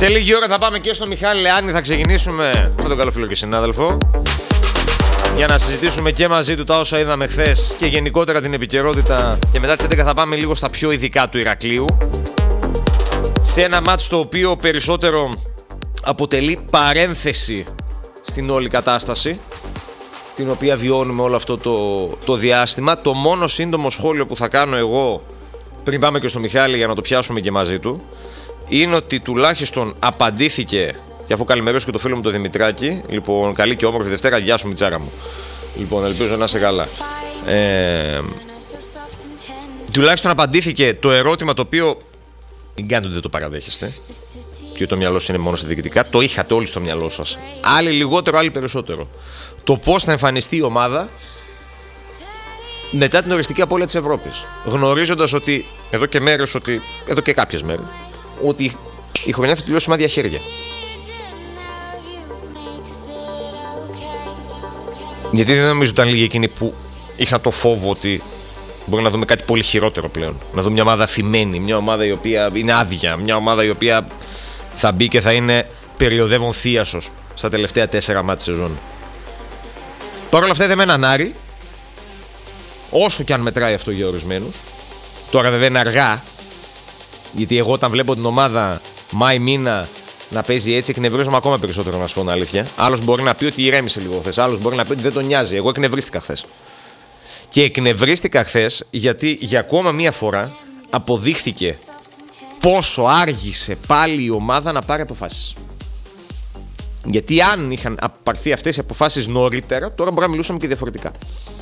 Σε λίγη ώρα θα πάμε και στο Μιχάλη Λεάνη. Θα ξεκινήσουμε με τον καλό φίλο και συνάδελφο για να συζητήσουμε και μαζί του τα όσα είδαμε χθες και γενικότερα την επικαιρότητα. Και μετά τις 11 θα πάμε λίγο στα πιο ειδικά του Ηρακλείου, σε ένα μάτς το οποίο περισσότερο αποτελεί παρένθεση στην όλη κατάσταση την οποία βιώνουμε όλο αυτό το διάστημα. Το μόνο σύντομο σχόλιο που θα κάνω εγώ πριν πάμε και στο Μιχάλη για να το πιάσουμε και μαζί του είναι ότι τουλάχιστον απαντήθηκε, και αφού καλημερώσω και το φίλο μου τον Δημητράκη, λοιπόν, καλή και όμορφη Δευτέρα, γεια σου Μιτσάρα μου. Λοιπόν, ελπίζω να είσαι καλά. Τουλάχιστον απαντήθηκε το ερώτημα το οποίο μην κάνετε ότι δεν το παραδέχεστε και το μυαλό σας είναι μόνο σε διοικητικά. Το είχατε όλοι στο μυαλό σας. Άλλοι λιγότερο, άλλοι περισσότερο. Το πώς θα εμφανιστεί η ομάδα μετά την οριστική απώλεια της Ευρώπης. Γνωρίζοντας ότι εδώ και κάποιες μέρες ότι η χρονιά θα τελειώσει με άδεια χέρια. Γιατί δεν νομίζω ήταν λίγοι εκείνοι που είχαν το φόβο ότι μπορεί να δούμε κάτι πολύ χειρότερο πλέον. Να δούμε μια ομάδα αφημένη, μια ομάδα η οποία είναι άδεια, μια ομάδα η οποία θα μπει και θα είναι περιοδεύον θίασος στα τελευταία 4 μάτς σεζόν. Παρ' όλα αυτά είδαμε έναν Άρη, όσο και αν μετράει αυτό για ορισμένους. Τώρα βέβαια είναι αργά, γιατί εγώ όταν βλέπω την ομάδα Μάη μήνα να παίζει έτσι, εκνευρίζομαι ακόμα περισσότερο, να σου πω την αλήθεια. Άλλος μπορεί να πει ότι ηρέμησε λίγο χθες, άλλος μπορεί να πει ότι δεν τον νοιάζει. Εγώ εκνευρίστηκα χθες. Και εκνευρίστηκα χθες γιατί για ακόμα μία φορά αποδείχθηκε πόσο άργησε πάλι η ομάδα να πάρει αποφάσεις. Γιατί αν είχαν πάρθει αυτές οι αποφάσεις νωρίτερα, τώρα μπορεί να μιλούσαμε και διαφορετικά.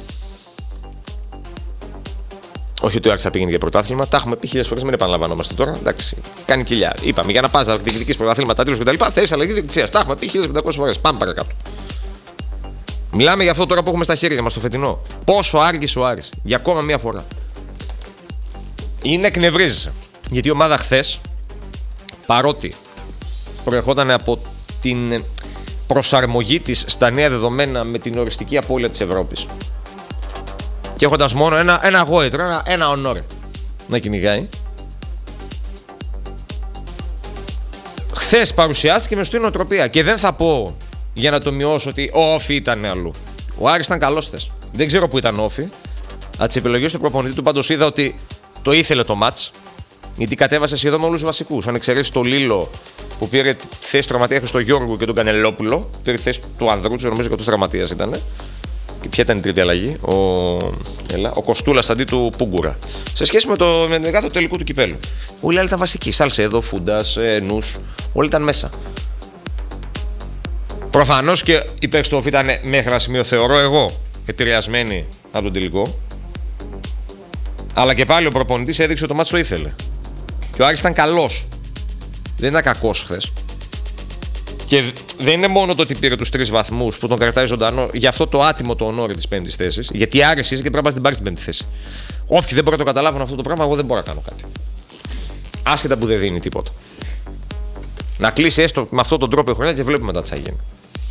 Όχι ότι ο Άρης θα πήγαινε για πρωτάθλημα, τα έχουμε πει 1000 φορές, μην επαναλαμβανόμαστε τώρα. Εντάξει, κάνει κοιλιά. Είπαμε για να πας να διεκδικείς πρωταθλήματα, τίτλους κτλ. Θέλεις αλλαγή διοκτησίας. Τα έχουμε πει 1500 φορές. Πάμε παρακάτω. Μιλάμε για αυτό τώρα που έχουμε στα χέρια μας το φετινό. Πόσο άργησε ο Άρης για ακόμα μία φορά. Είναι εκνευρίζεσαι. Γιατί η ομάδα χθες, παρότι προερχόταν από την προσαρμογή της στα νέα δεδομένα με την οριστική απώλεια της Ευρώπης και έχοντας μόνο ένα γόητρο, ένα ονόρε να κυνηγάει, χθες παρουσιάστηκε με σωστή νοοτροπία. Και δεν θα πω για να το μειώσω ότι ο όφι ήταν αλλού. Ο Άρης ήταν καλός χθες. Δεν ξέρω που ήταν όφι. Από τις επιλογές του προπονητή του πάντως είδα ότι το ήθελε το μάτς, γιατί κατέβασε σχεδόν όλους τους βασικούς. Αν εξαιρέσει το Λίλο που πήρε τη θέση του τραυματία Χριστογιώργου και τον Κανελόπουλο, πήρε τη θέση του Ανδρούτσου, νομίζω και αυτός τραυματίας ήταν. Και ποια ήταν η τρίτη αλλαγή, ο Κοστούλας αντί του Πούγκουρα. Σε σχέση με την κάθε τελικού του κυπέλου. Όλοι οι άλλοι ήταν βασικοί. Σαλσέδο, Φούντας, Νους, όλοι ήταν μέσα. Προφανώς και η παίκτες του ΟΦ ήταν μέχρι ένα σημείο, θεωρώ εγώ, επηρεασμένοι από τον τελικό. Αλλά και πάλι ο προπονητής έδειξε ότι το μάτσο το ήθελε. Και ο Άρης ήταν καλός. Δεν ήταν κακός χθες. Και δεν είναι μόνο το ότι πήρε τους 3 βαθμούς που τον κρατάει ζωντανό για αυτό το άτιμο το ονόρι της 5ης θέσης. Γιατί άρεσε και πρέπει να την πάρει στην 5η θέση. Όποιοι δεν μπορούν να το καταλάβουν αυτό το πράγμα, εγώ δεν μπορώ να κάνω κάτι. Άσχετα που δεν δίνει τίποτα. Να κλείσει έστω με αυτόν τον τρόπο η χρονιά και βλέπουμε μετά τι θα γίνει.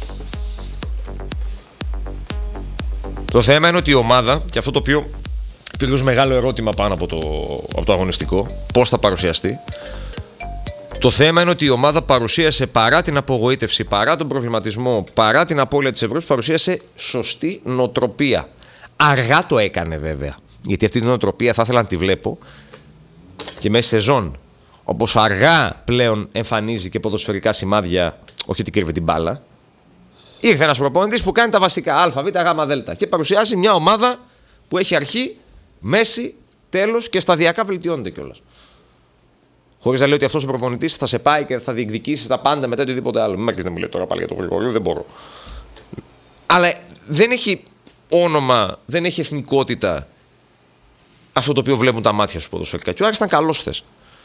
Το θέμα είναι ότι η ομάδα, και αυτό το οποίο πήρε ως μεγάλο ερώτημα πάνω από το αγωνιστικό, πώς θα παρουσιαστεί. Το θέμα είναι ότι η ομάδα παρουσίασε, παρά την απογοήτευση, παρά τον προβληματισμό, παρά την απώλεια της Ευρώπης, παρουσίασε σωστή νοοτροπία. Αργά το έκανε βέβαια. Γιατί αυτή την νοοτροπία θα ήθελα να τη βλέπω και μέσα σεζόν. Όπως αργά πλέον εμφανίζει και ποδοσφαιρικά σημάδια, όχι ότι κρύβει την μπάλα. Ήρθε ένας προπονητής που κάνει τα βασικά Α, Β, Γ, Δ και παρουσιάζει μια ομάδα που έχει αρχή, μέση, τέλος και σταδιακά βελτιώνεται κιόλας. Χωρίς να λέω ότι αυτός ο προπονητής θα σε πάει και θα διεκδικήσει τα πάντα μετά οτιδήποτε άλλο. Μην δεν μου λέει τώρα πάλι για το Γρηγορίου, δεν μπορώ. Αλλά δεν έχει όνομα, δεν έχει εθνικότητα αυτό το οποίο βλέπουν τα μάτια σου ποδοσφαιρικά. Και ο Άρης ήταν καλός χθες.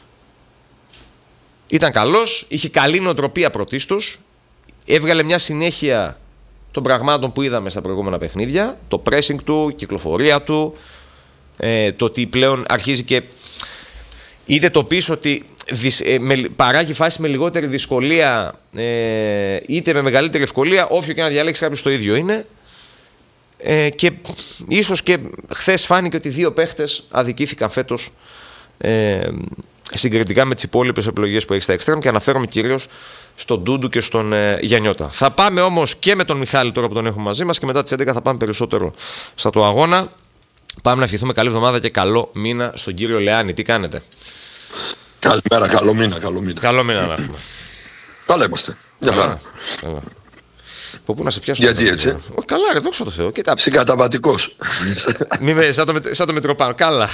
Ήταν καλός, είχε καλή νοοτροπία πρωτίστως, έβγαλε μια συνέχεια των πραγμάτων που είδαμε στα προηγούμενα παιχνίδια. Το pressing του, η κυκλοφορία του, το ότι πλέον αρχίζει και είτε το πεις ότι παράγει φάση με λιγότερη δυσκολία είτε με μεγαλύτερη ευκολία, όποιο και να διαλέξει κάποιος το ίδιο είναι. Και ίσως και χθες φάνηκε ότι 2 παίχτες αδικήθηκαν φέτος συγκριτικά με τις υπόλοιπες επιλογές που έχει στα εξτρέμ, και αναφέρομαι κυρίως στον Ντούντου και στον Γιαννιώτα. Θα πάμε όμως και με τον Μιχάλη τώρα που τον έχουμε μαζί μας, και μετά τις 11 θα πάμε περισσότερο στα του αγώνα. Πάμε να ευχηθούμε καλή εβδομάδα και καλό μήνα στον κύριο Λεάνη. Τι κάνετε? Καλημέρα, καλό μήνα. Καλό μήνα να έχουμε. Καλά είμαστε. Μια χαρά. Πού να σε πιάσω? Γιατί έτσι? Καλά, ρε, δόξα τω Θεώ. Συγκαταβατικός. Σαν το Μητροπάνο. Καλά.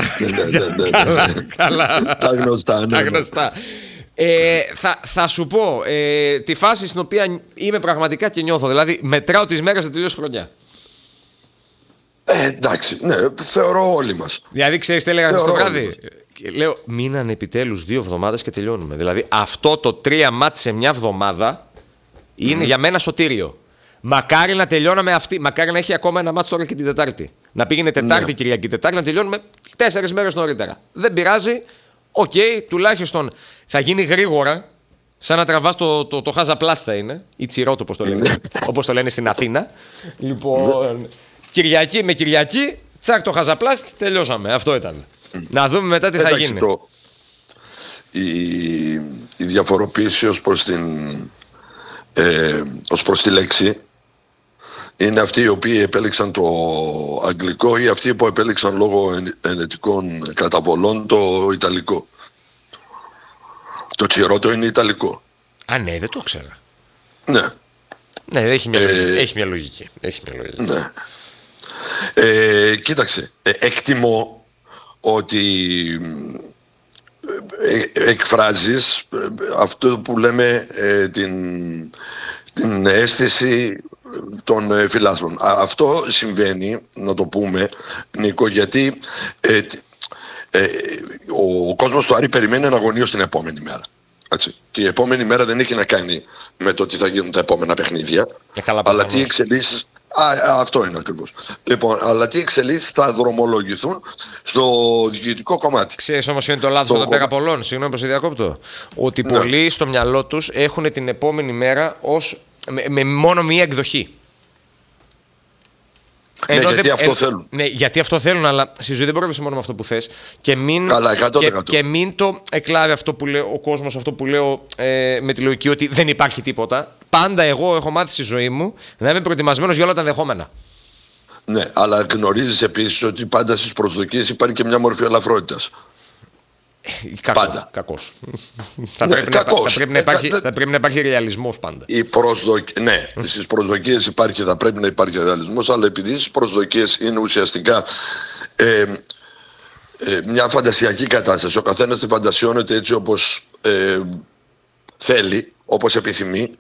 Τα γνωστά. Τα γνωστά. Θα σου πω τη φάση στην οποία είμαι πραγματικά και νιώθω. Δηλαδή, μετράω τις μέρες να τελειώσει χρονιά. Εντάξει, ναι, θεωρώ όλοι μας. Δηλαδή, ξέρεις τι έλεγα στο βράδυ? Λέω, μείνανε επιτέλους 2 εβδομάδες και τελειώνουμε. Δηλαδή, αυτό το 3 μάτς σε μια εβδομάδα είναι για μένα σωτήριο. Μακάρι να τελειώναμε αυτή. Μακάρι να έχει ακόμα ένα μάτς τώρα και την Τετάρτη. Να πήγαινε Τετάρτη, Κυριακή, Τετάρτη, να τελειώνουμε 4 μέρες νωρίτερα. Δεν πειράζει. Οκ, τουλάχιστον θα γίνει γρήγορα. Σαν να τραβάς το χάζαπλάστα είναι. Ή τσιρότο, όπως το λένε στην Αθήνα. Λοιπόν, Κυριακή με Κυριακή, τσακ το χαζαπλάστ, τελειώσαμε. Αυτό ήταν. Να δούμε μετά τι θα γίνει. Η διαφοροποίηση ως προς τη λέξη είναι αυτοί οι οποίοι επέλεξαν το αγγλικό ή αυτοί που επέλεξαν λόγω ενετικών καταβολών το ιταλικό. Το τσιρότο είναι ιταλικό. Α, ναι, δεν το ήξερα. Ναι. Ναι, έχει μια λογική. Ναι. Κοίταξε, εκτιμώ ότι εκφράζεις αυτό που λέμε την αίσθηση των φιλάθλων. Αυτό συμβαίνει, να το πούμε, Νίκο, γιατί ο κόσμος του Άρη περιμένει αναγωνίως την επόμενη μέρα. Έτσι. Και η επόμενη μέρα δεν έχει να κάνει με το τι θα γίνουν τα επόμενα παιχνίδια, αλλά τι εξελίσσεις. Αυτό είναι ακριβώς. Λοιπόν, αλλά τι εξελίσσεις θα δρομολογηθούν στο διοικητικό κομμάτι. Ξέρεις όμως είναι το λάθος εδώ πέρα πολλών, συγγνώμη που σε διακόπτω, ότι πολλοί στο μυαλό τους έχουν την επόμενη μέρα ως με μόνο μία εκδοχή. Γιατί αυτό θέλουν. Ναι, γιατί αυτό θέλουν, αλλά στη ζωή δεν πρόκειται μόνο με αυτό που θες. Και μην το εκλάβει αυτό που λέει ο κόσμος, αυτό που λέω με τη λογική ότι δεν υπάρχει τίποτα. Πάντα εγώ έχω μάθει στη ζωή μου να είμαι προετοιμασμένος για όλα τα ενδεχόμενα. Ναι, αλλά γνωρίζεις επίσης ότι πάντα στις προσδοκίες υπάρχει και μια μορφή ελαφρότητας. Πάντα. Κακός. Θα πρέπει να υπάρχει ρεαλισμός πάντα. Ναι, στις προσδοκίες θα πρέπει να υπάρχει ρεαλισμός, αλλά επειδή στις προσδοκίες είναι ουσιαστικά μια φαντασιακή κατάσταση, ο καθένας τη φαντασιώνεται έτσι όπως θέλει, όπως επιθυμεί,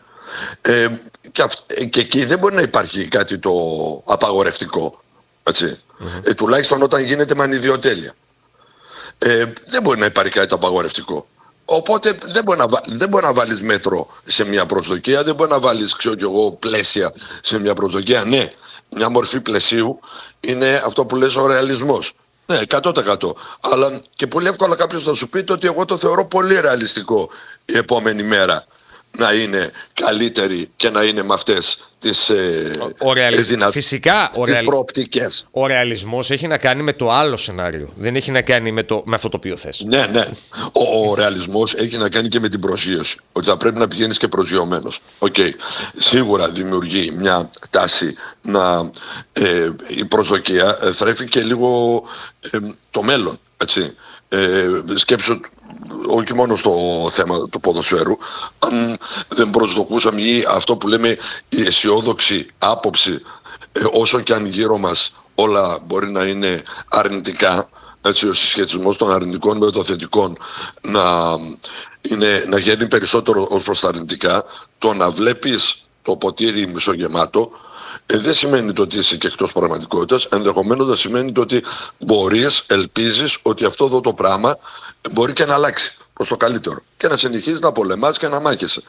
και εκεί δεν μπορεί να υπάρχει κάτι το απαγορευτικό, έτσι. Τουλάχιστον όταν γίνεται με ανιδιοτέλεια. Δεν μπορεί να υπάρχει κάτι το απαγορευτικό. Οπότε δεν μπορεί να βάλεις μέτρο σε μια προσδοκία, δεν μπορεί να βάλεις πλαίσια σε μια προσδοκία. Ναι, μια μορφή πλαισίου είναι αυτό που λες ο ρεαλισμός. Ναι, 100%. Αλλά και πολύ εύκολα κάποιος θα σου πει ότι εγώ το θεωρώ πολύ ρεαλιστικό η επόμενη μέρα να είναι καλύτερη και να είναι με αυτές τις προοπτικές. Ο ρεαλισμός έχει να κάνει με το άλλο σενάριο. Δεν έχει να κάνει με αυτό το οποίο θες. Ναι. Ο ρεαλισμός έχει να κάνει και με την προσγείωση. Ότι θα πρέπει να πηγαίνεις και προσγειωμένος. Σίγουρα δημιουργεί μια τάση να η προσδοκία θρέφει και λίγο το μέλλον. Έτσι. Σκέψου όχι μόνο στο θέμα του ποδοσφαίρου, αν δεν προσδοκούσαμε ή αυτό που λέμε η αισιόδοξη άποψη, όσο και αν γύρω μας όλα μπορεί να είναι αρνητικά, έτσι, ο συσχετισμός των αρνητικών με των θετικών να γίνει περισσότερο ως προς τα αρνητικά, το να βλέπεις το ποτήρι μισογεμάτο δεν σημαίνει το ότι είσαι και εκτός πραγματικότητας. Ενδεχομένως να σημαίνει το ότι ελπίζεις ότι αυτό εδώ το πράγμα μπορεί και να αλλάξει προς το καλύτερο και να συνεχίσεις να πολεμάς και να μάχεσαι,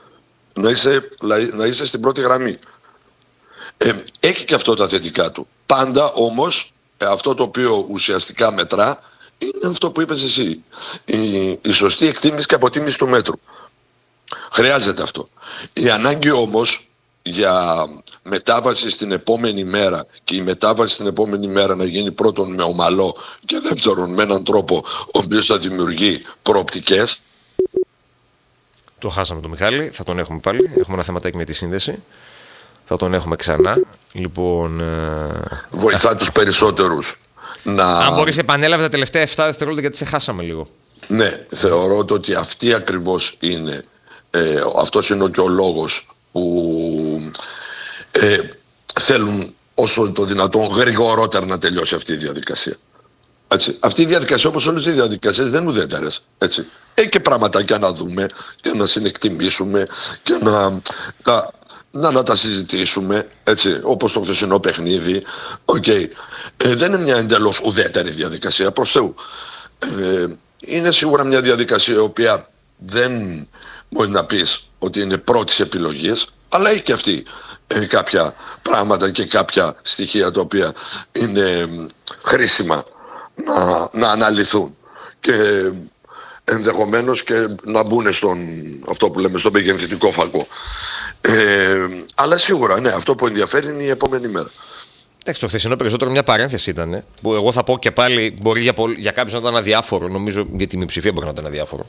να είσαι στην πρώτη γραμμή. Έχει και αυτό τα θετικά του. Πάντα όμως αυτό το οποίο ουσιαστικά μετρά είναι αυτό που είπες εσύ, η σωστή εκτίμηση και αποτίμηση του μέτρου. Χρειάζεται αυτό. Η ανάγκη όμως για μετάβαση στην επόμενη μέρα και η μετάβαση στην επόμενη μέρα να γίνει πρώτον με ομαλό και δεύτερον με έναν τρόπο ο οποίος θα δημιουργεί προοπτικές. Το χάσαμε τον Μιχάλη, θα τον έχουμε πάλι. Έχουμε ένα θεματάκι με τη σύνδεση. Θα τον έχουμε ξανά. Λοιπόν, βοηθά τους περισσότερους να... Αν μπορείς επανέλαβε τα τελευταία 7 δευτερόλεπτα γιατί σε χάσαμε λίγο. Ναι, θεωρώ ότι αυτή ακριβώς είναι, αυτός είναι και ο λόγος που θέλουν όσο το δυνατόν γρηγορότερα να τελειώσει αυτή η διαδικασία. Έτσι. Αυτή η διαδικασία, όπως όλες οι διαδικασίες, δεν είναι ουδέτερες. Έχει και πραγματάκια να δούμε και να συνεκτιμήσουμε και να τα συζητήσουμε, έτσι, όπως το χθεσινό παιχνίδι. Okay. Δεν είναι μια εντελώς ουδέτερη διαδικασία, προς Θεού. Είναι σίγουρα μια διαδικασία η οποία δεν μπορεί να πεις ότι είναι πρώτης επιλογής, αλλά έχει και αυτή κάποια πράγματα και κάποια στοιχεία τα οποία είναι χρήσιμα να αναλυθούν και ενδεχομένως και να μπουν αυτό που λέμε στον μεγενθητικό φακό. Αλλά σίγουρα, ναι, αυτό που ενδιαφέρει είναι η επόμενη μέρα. Εντάξει, το χθεσινό περισσότερο μια παρένθεση ήταν. Που εγώ θα πω και πάλι μπορεί για κάποιους να ήταν αδιάφορο. Νομίζω για τη μειοψηφία μπορεί να ήταν αδιάφορο.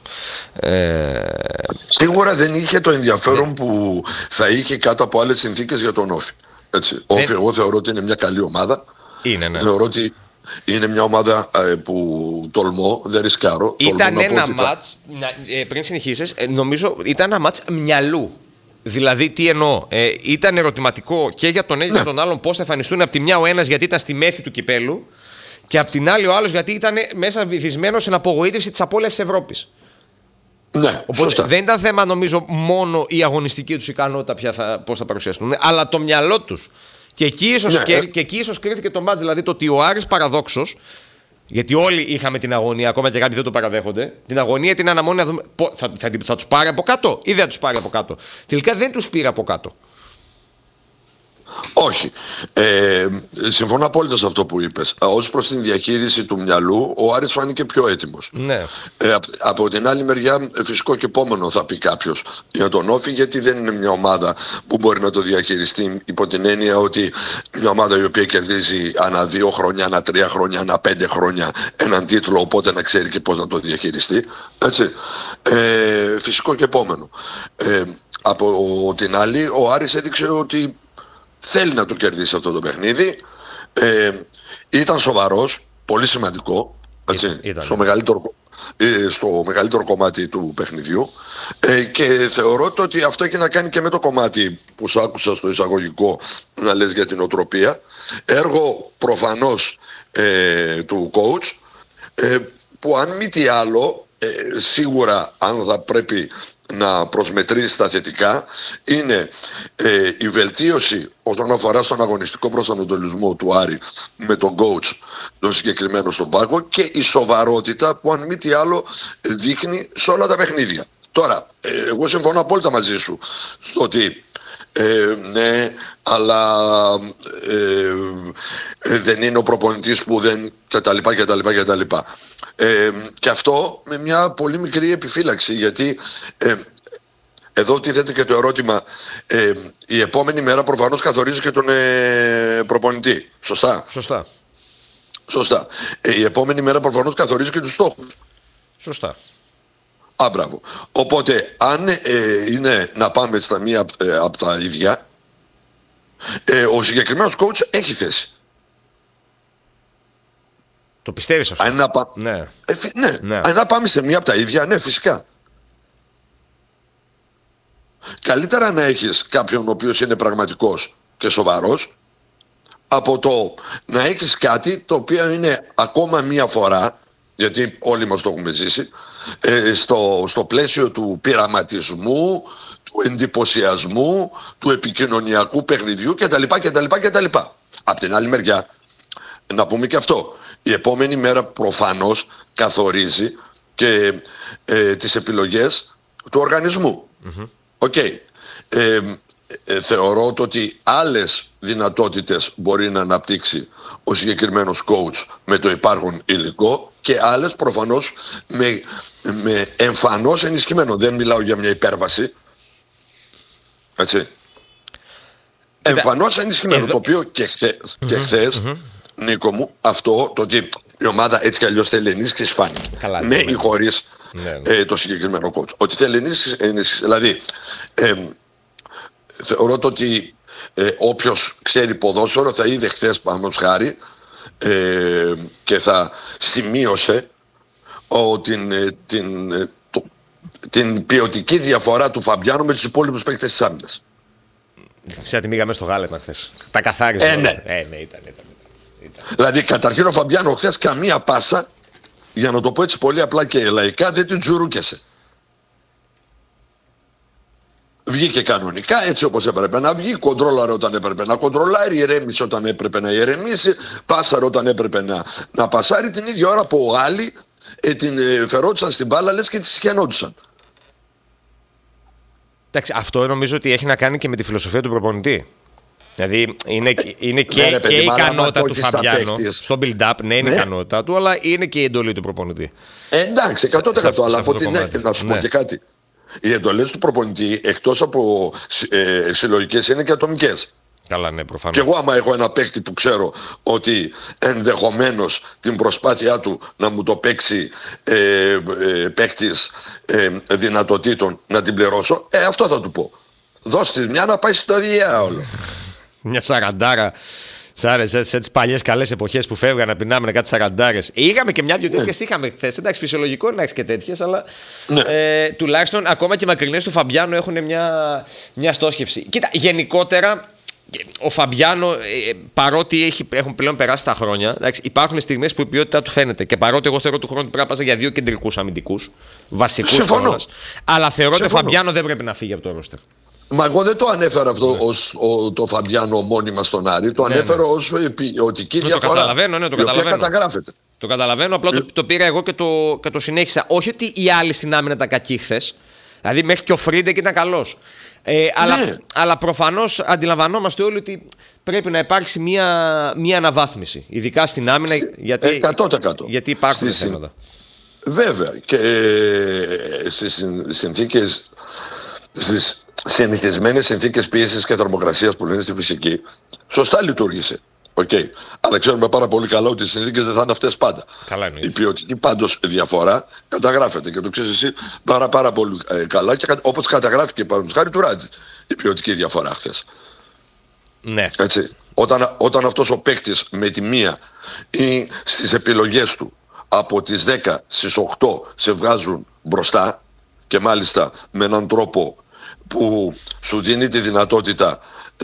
Σίγουρα δεν είχε το ενδιαφέρον που θα είχε κάτω από άλλες συνθήκες για τον Όφη. Εγώ θεωρώ ότι είναι μια καλή ομάδα. Είναι, ναι. Θεωρώ ότι είναι μια ομάδα που τολμώ, δεν ρισκάρω. Ήταν ένα μάτς, πριν συνεχίσεις, νομίζω ήταν ένα μάτς μυαλού. Δηλαδή, τι εννοώ, ήταν ερωτηματικό και για τον ένα και για τον άλλον πώς θα εμφανιστούν. Από τη μια ο ένας γιατί ήταν στη μέθη του κυπέλου, και από την άλλη ο άλλος γιατί ήταν μέσα βυθισμένος στην απογοήτευση της απώλειας της Ευρώπης. Ναι, οπότε σωστά. Δεν ήταν θέμα, νομίζω, μόνο η αγωνιστική τους ικανότητα πώς θα παρουσιαστούν, αλλά το μυαλό τους. Και εκεί ίσως κρίθηκε το μάτς, δηλαδή το ότι ο Άρης παραδόξως. Γιατί όλοι είχαμε την αγωνία, ακόμα και κάποιοι δεν το παραδέχονται. Την αγωνία, την αναμονή να δούμε θα τους πάρει από κάτω ή δεν θα τους πάρει από κάτω. Τελικά δεν τους πήρε από κάτω. Όχι. Συμφωνώ απόλυτα σε αυτό που είπες. Ως προς την διαχείριση του μυαλού, ο Άρης φάνηκε πιο έτοιμος. Ναι. Από την άλλη μεριά, φυσικό και επόμενο θα πει κάποιος για τον Όφη, γιατί δεν είναι μια ομάδα που μπορεί να το διαχειριστεί υπό την έννοια ότι μια ομάδα η οποία κερδίζει ανά 2 χρόνια, ανά 3 χρόνια, ανά 5 χρόνια έναν τίτλο, οπότε να ξέρει και πώς να το διαχειριστεί. Έτσι. Φυσικό και επόμενο. Από την άλλη, ο Άρης έδειξε ότι θέλει να το κερδίσει αυτό το παιχνίδι. Ήταν σοβαρός, πολύ σημαντικό, έτσι, στο μεγαλύτερο κομμάτι του παιχνιδιού, και θεωρώ ότι αυτό έχει να κάνει και με το κομμάτι που σου άκουσα στο εισαγωγικό να λες για την οτροπία. Έργο προφανώς του coach, που αν μη τι άλλο, σίγουρα αν θα πρέπει να προσμετρήσει τα θετικά, είναι η βελτίωση όσον αφορά στον αγωνιστικό προσανατολισμό του Άρη με τον coach τον συγκεκριμένο στον πάγκο, και η σοβαρότητα που αν μη τι άλλο δείχνει σε όλα τα παιχνίδια. Τώρα, εγώ συμφωνώ απόλυτα μαζί σου στο ότι ναι, αλλά δεν είναι ο προπονητής που δεν κτλ. Και αυτό με μια πολύ μικρή επιφύλαξη, γιατί εδώ τίθεται και το ερώτημα, η επόμενη μέρα προφανώς καθορίζει και τον προπονητή. Σωστά. Η επόμενη μέρα προφανώς καθορίζει και τους στόχους. Σωστά. Μπράβο. Οπότε αν είναι να πάμε στα μία από τα ίδια, ο συγκεκριμένος coach έχει θέση. Το πιστεύεις αυτό? Ναι. Αν να πάμε σε μία από τα ίδια, ναι, φυσικά. Καλύτερα να έχεις κάποιον ο οποίος είναι πραγματικός και σοβαρός, από το να έχεις κάτι το οποίο είναι ακόμα μία φορά, γιατί όλοι μας το έχουμε ζήσει, στο πλαίσιο του πειραματισμού, του εντυπωσιασμού, του επικοινωνιακού παιχνιδιού κτλ. Απ' την άλλη μεριά, να πούμε και αυτό, η επόμενη μέρα προφανώς καθορίζει και τις επιλογές του οργανισμού. Θεωρώ ότι άλλες δυνατότητες μπορεί να αναπτύξει ο συγκεκριμένος coach με το υπάρχον υλικό, και άλλες προφανώς με εμφανώς ενισχυμένο. Δεν μιλάω για μια υπέρβαση. Έτσι. Εμφανώς ενισχυμένο. Το οποίο και χθες, Νίκο μου, αυτό το ότι η ομάδα έτσι κι αλλιώς θέλει ενίσχυση φάνηκε. Με ή χωρίς το συγκεκριμένο coach. Ότι θέλει ενίσχυση. Δηλαδή, θεωρώ ότι όποιος ξέρει ποδόσφαιρο θα είδε χθες, παραδείγματος χάρη, και θα σημείωσε την ποιοτική διαφορά του Φαμπιάνο με τους υπόλοιπους παίκτες της άμυνας. Σαν τη μήγαμε στο γάλεμα χθες. Τα καθάριζε. Ναι, ήταν. Δηλαδή, καταρχήν ο Φαμπιάνο χθες καμία πάσα, για να το πω έτσι πολύ απλά και λαϊκά, δεν την τζουρούκεσε. Βγήκε κανονικά έτσι όπως έπρεπε να βγει, κοντρόλαρε όταν έπρεπε να κοντρολάρει, ηρέμησε όταν έπρεπε να ηρεμήσει, πάσαρε όταν έπρεπε να πασάρει, την ίδια ώρα που άλλοι την φερόντουσαν στην μπάλα, λες και τη σχαινόντουσαν. Εντάξει, αυτό νομίζω ότι έχει να κάνει και με τη φιλοσοφία του προπονητή. Δηλαδή είναι και η ικανότητα του Φαμπιάνο στο build-up, ναι, είναι η ικανότητα του, αλλά είναι και η εντολή του προπονητή. Εντάξει, 100%. Αλλά από την να σου πω και κάτι. Οι εντολές του προπονητή, εκτός από συλλογικές, είναι και ατομικές. Καλά, ναι, προφανώς. Και εγώ, άμα έχω ένα παίκτη που ξέρω ότι ενδεχομένως την προσπάθειά του να μου το παίξει παίκτης δυνατοτήτων να την πληρώσω, αυτό θα του πω. Δώσ' της μια να πάει στο διάολο. Μια σαραντάρα. Σε τις παλιές καλές εποχές που φεύγαν να πεινάμε κάτι σαραντάρες. Είχαμε και μια-δυο τέτοιες, είχαμε χθες. Εντάξει, φυσιολογικό είναι να έχεις και τέτοιες, αλλά τουλάχιστον ακόμα και οι μακρινές του Φαμπιάνο έχουν μια στόχευση. Κοίτα, γενικότερα ο Φαμπιάνο, παρότι έχουν πλέον περάσει τα χρόνια, εντάξει, υπάρχουν στιγμές που η ποιότητά του φαίνεται. Και παρότι εγώ θεωρώ του χρόνου πρέπει να πας για 2 κεντρικούς αμυντικούς, βασικούς κιόλας. Αλλά θεωρώ ότι ο Φαμπιάνο δεν πρέπει να φύγει από το ρόστερ. Μα εγώ δεν το ανέφερα αυτό ως το Φαμπιάνο μόνιμα στον Άρη. Το ανέφερα ως ποιοτική διαφορά. Το καταλαβαίνω, το καταλαβαίνω. Καταγράφεται. Το καταλαβαίνω, απλά το πήρα εγώ και το συνέχισα. Όχι ότι οι άλλοι στην άμυνα ήταν κακοί χθες. Δηλαδή μέχρι και ο Φρίντεκ ήταν καλός. Αλλά προφανώς αντιλαμβανόμαστε όλοι ότι πρέπει να υπάρξει μια αναβάθμιση. Ειδικά στην άμυνα, γιατί υπάρχουν θέματα. Βέβαια. Και στις συνθήκες. Στις συνηθισμένες συνθήκες πίεσης και θερμοκρασίας που λένε στη φυσική, σωστά λειτουργήσε. Okay. Αλλά ξέρουμε πάρα πολύ καλά ότι οι συνθήκες δεν θα είναι αυτές πάντα. Η ποιοτική πάντως διαφορά καταγράφεται και το ξέρεις εσύ πάρα πολύ καλά, και όπως καταγράφηκε παραδείγματος χάρη του Ράτζη η ποιοτική διαφορά χθες. Ναι. Έτσι. Όταν αυτός ο παίκτης με τη μία ή στις επιλογές του από τις 10 στις 8 σε βγάζουν μπροστά, και μάλιστα με έναν τρόπο που σου δίνει τη δυνατότητα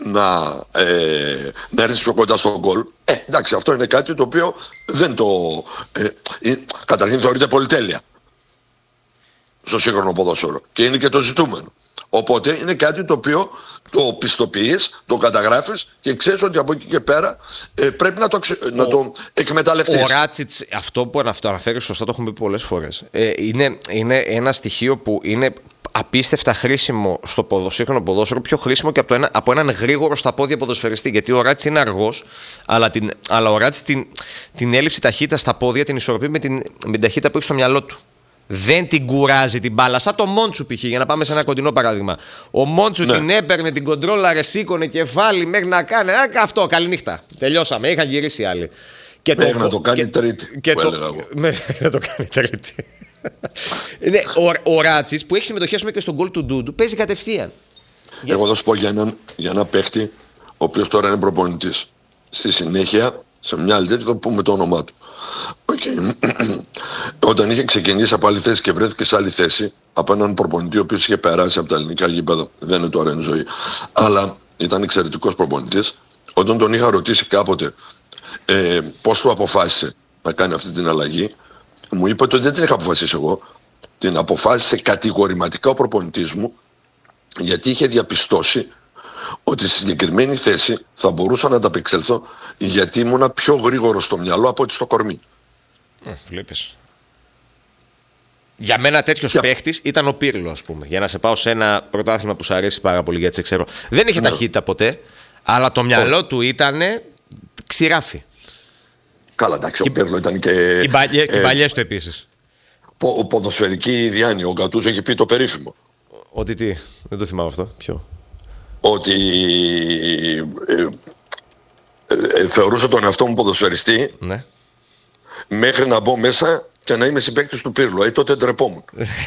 να έρθεις πιο κοντά στον γκολ, εντάξει, αυτό είναι κάτι το οποίο δεν το καταρχήν θεωρείται πολυτέλεια στο σύγχρονο ποδόσφαιρο και είναι και το ζητούμενο. Οπότε είναι κάτι το οποίο το πιστοποιείς, το καταγράφεις και ξέρεις ότι από εκεί και πέρα πρέπει να το εκμεταλλευτείς. Ο Ράτσιτς, αυτό που αναφέρει σωστά, το έχουμε πει πολλές φορές, είναι ένα στοιχείο που είναι απίστευτα χρήσιμο στο σύγχρονο ποδόσφαιρο, πιο χρήσιμο και από έναν γρήγορο στα πόδια ποδοσφαιριστή. Γιατί ο Ράτσιτς είναι αργός, αλλά ο Ράτσιτς την έλλειψη ταχύτητα στα πόδια την ισορροπεί με την ταχύτητα που έχει στο μυαλό του. Δεν την κουράζει την μπάλα. Σαν το Μόντσου π.χ. για να πάμε σε ένα κοντινό παράδειγμα. Ο Μόντσου την έπαιρνε, την κοντρόλαρε, σήκωνε κεφάλι μέχρι να κάνει. Αυτό, καληνύχτα. Τελειώσαμε. Είχαν γυρίσει οι άλλοι. Μέχρι να το κάνει τρίτη. Να το κάνει τρίτη. Ο Ράτσιτς που έχει συμμετοχή και στον γκολ του Ντούντου παίζει κατευθείαν. Εγώ θα σου πω για ένα παίχτη ο οποίος τώρα είναι προπονητής. Στη συνέχεια, σε μια άλλη τέτοια, θα πούμε το όνομά του. Όταν είχε ξεκινήσει από άλλη θέση και βρέθηκε σε άλλη θέση από έναν προπονητή ο οποίος είχε περάσει από τα ελληνικά γήπεδα, δεν είναι τώρα εν ζωή, αλλά ήταν εξαιρετικός προπονητής, όταν τον είχα ρωτήσει κάποτε πώς το αποφάσισε να κάνει αυτή την αλλαγή, μου είπε ότι δεν την είχα αποφασίσει εγώ, την αποφάσισε κατηγορηματικά ο προπονητής μου, γιατί είχε διαπιστώσει ότι στη συγκεκριμένη θέση θα μπορούσα να ανταπεξέλθω, γιατί ήμουνα πιο γρήγορο στο μυαλό από ότι στο κορμί. Βλέπεις. Για μένα τέτοιος παίχτης ήταν ο Πίρλο, ας πούμε. Για να σε πάω σε ένα πρωτάθλημα που σου αρέσει πάρα πολύ, γιατί σε ξέρω. Δεν είχε ταχύτητα ποτέ, αλλά το μυαλό του ήταν ξηράφι. Καλά, εντάξει, ο Πίρλο ήταν και. Και οι παλιές του επίσης. Ποδοσφαιρική διάνοια. Ο Γκατούζο έχει πει το περίφημο. Ότι τι, δεν το θυμάμαι αυτό. Ποιο? ότι θεωρούσα τον εαυτό μου ποδοσφαιριστή, Ναι. μέχρι να μπω μέσα και να είμαι συμπαίκτης του Πύρλου. Τότε ντρεπόμουν.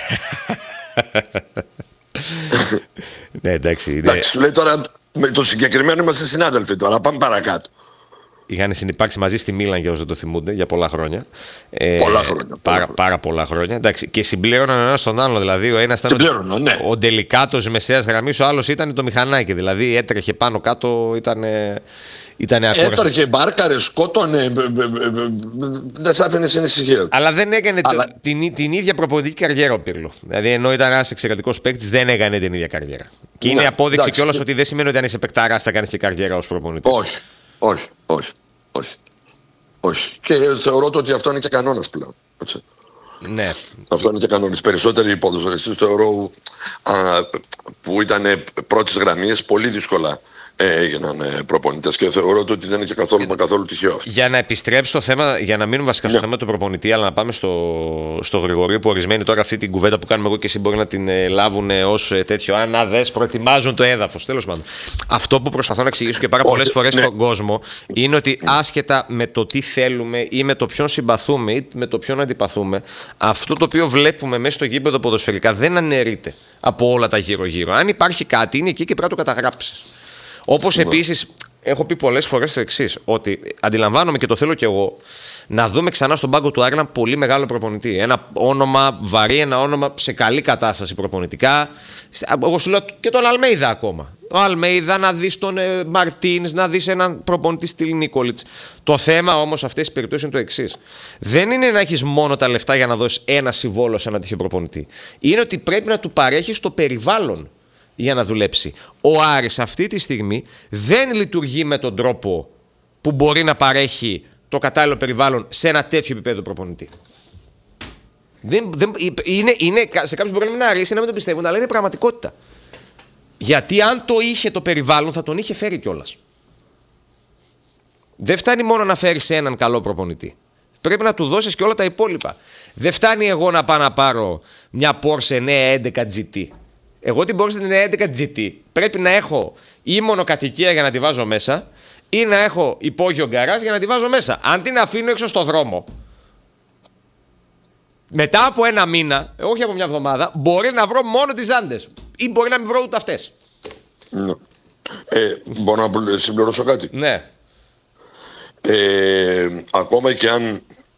Ναι, εντάξει. Εντάξει, λέει τώρα με το συγκεκριμένο είμαστε συνάδελφοι τώρα. Πάμε παρακάτω. Είχαν συνυπάρξει μαζί στη Μίλαν, για όσοι δεν το θυμούνται, για πολλά χρόνια. Πολλά χρόνια. Πάρα πολλά χρόνια. Εντάξει, και συμπλήρωναν ο ένας τον άλλο. Δηλαδή, ο ένας ήταν ο ντελικάτος μεσαίας γραμμής, ο άλλος ήταν το μηχανάκι. Δηλαδή, έτρεχε πάνω κάτω, ήταν ακόραστο. Έτρεχε, μπάρκαρε, σκότωνε. Δεν σ' άφηνε στην ησυχία. Αλλά δεν έκανε την ίδια προπονητική καριέρα ο Πύρλο. Δηλαδή, ενώ ήταν ένας εξαιρετικός παίκτης, δεν έκανε την ίδια καριέρα. Και είναι απόδειξη κιόλας ότι δεν σημαίνει ότι αν είσαι παικτάρας θα κάνεις και καριέρα ως προπονητής. Όχι. Και θεωρώ ότι αυτό είναι και κανόνας πλέον. Έτσι. Ναι. Αυτό είναι και κανόνας. Περισσότεροι ποδοσφαιριστές θεωρώ που ήταν πρώτης γραμμής πολύ δύσκολα έγιναν προπονητές και θεωρώ ότι δεν είναι και καθόλου τυχαίο. Για να επιστρέψω στο θέμα, για να μείνουμε βασικά στο θέμα του προπονητή, αλλά να πάμε στο Γρηγορίου, που ορισμένοι τώρα αυτή την κουβέντα που κάνουμε εγώ και εσύ μπορεί να την λάβουν ως τέτοιο. Αν δες, προετοιμάζουν το έδαφος. Τέλος πάντων. Αυτό που προσπαθώ να εξηγήσω και πάρα πολλές φορές στον κόσμο είναι ότι άσχετα με το τι θέλουμε ή με το ποιον συμπαθούμε ή με το ποιον αντιπαθούμε, αυτό το οποίο βλέπουμε μέσα στο γήπεδο ποδοσφαιρικά δεν αναιρείται από όλα τα γύρω-γύρω. Αν υπάρχει κάτι, είναι εκεί και πρέπει να το καταγράψεις. Όπως επίσης έχω πει πολλές φορές το εξής, ότι αντιλαμβάνομαι και το θέλω κι εγώ να δούμε ξανά στον πάγκο του Άρη ένα πολύ μεγάλο προπονητή. Ένα όνομα βαρύ, ένα όνομα σε καλή κατάσταση προπονητικά. Εγώ σου λέω και τον Αλμέιδα ακόμα. Ο Αλμέιδα, να δεις τον Μαρτίνς, να δεις έναν προπονητή στυλ Νίκολιτς. Το θέμα όμως σε αυτές τις περιπτώσεις είναι το εξής. Δεν είναι να έχεις μόνο τα λεφτά για να δώσεις ένα συμβόλαιο σε έναν τυχαίο προπονητή. Είναι ότι πρέπει να του παρέχεις το περιβάλλον για να δουλέψει. Ο Άρης αυτή τη στιγμή δεν λειτουργεί με τον τρόπο που μπορεί να παρέχει το κατάλληλο περιβάλλον σε ένα τέτοιο επίπεδο προπονητή. Σε κάποιους μπορεί να μην αρέσει, να μην το πιστεύουν, αλλά είναι πραγματικότητα. Γιατί αν το είχε το περιβάλλον θα τον είχε φέρει κιόλας. Δεν φτάνει μόνο να φέρεις έναν καλό προπονητή. Πρέπει να του δώσεις και όλα τα υπόλοιπα. Δεν φτάνει εγώ να πάω να πάρω μια Porsche 911 GT. Εγώ την Porsche 911 GT πρέπει να έχω ή μονοκατοικία για να τη βάζω μέσα ή να έχω υπόγειο γκαράζ για να τη βάζω μέσα. Αν την αφήνω έξω στο δρόμο, μετά από ένα μήνα, όχι από μια εβδομάδα, μπορεί να βρω μόνο τις ζάντες ή μπορεί να μην βρω ούτε αυτές. Ναι. Μπορώ να συμπληρώσω κάτι. Ναι. Ακόμα και αν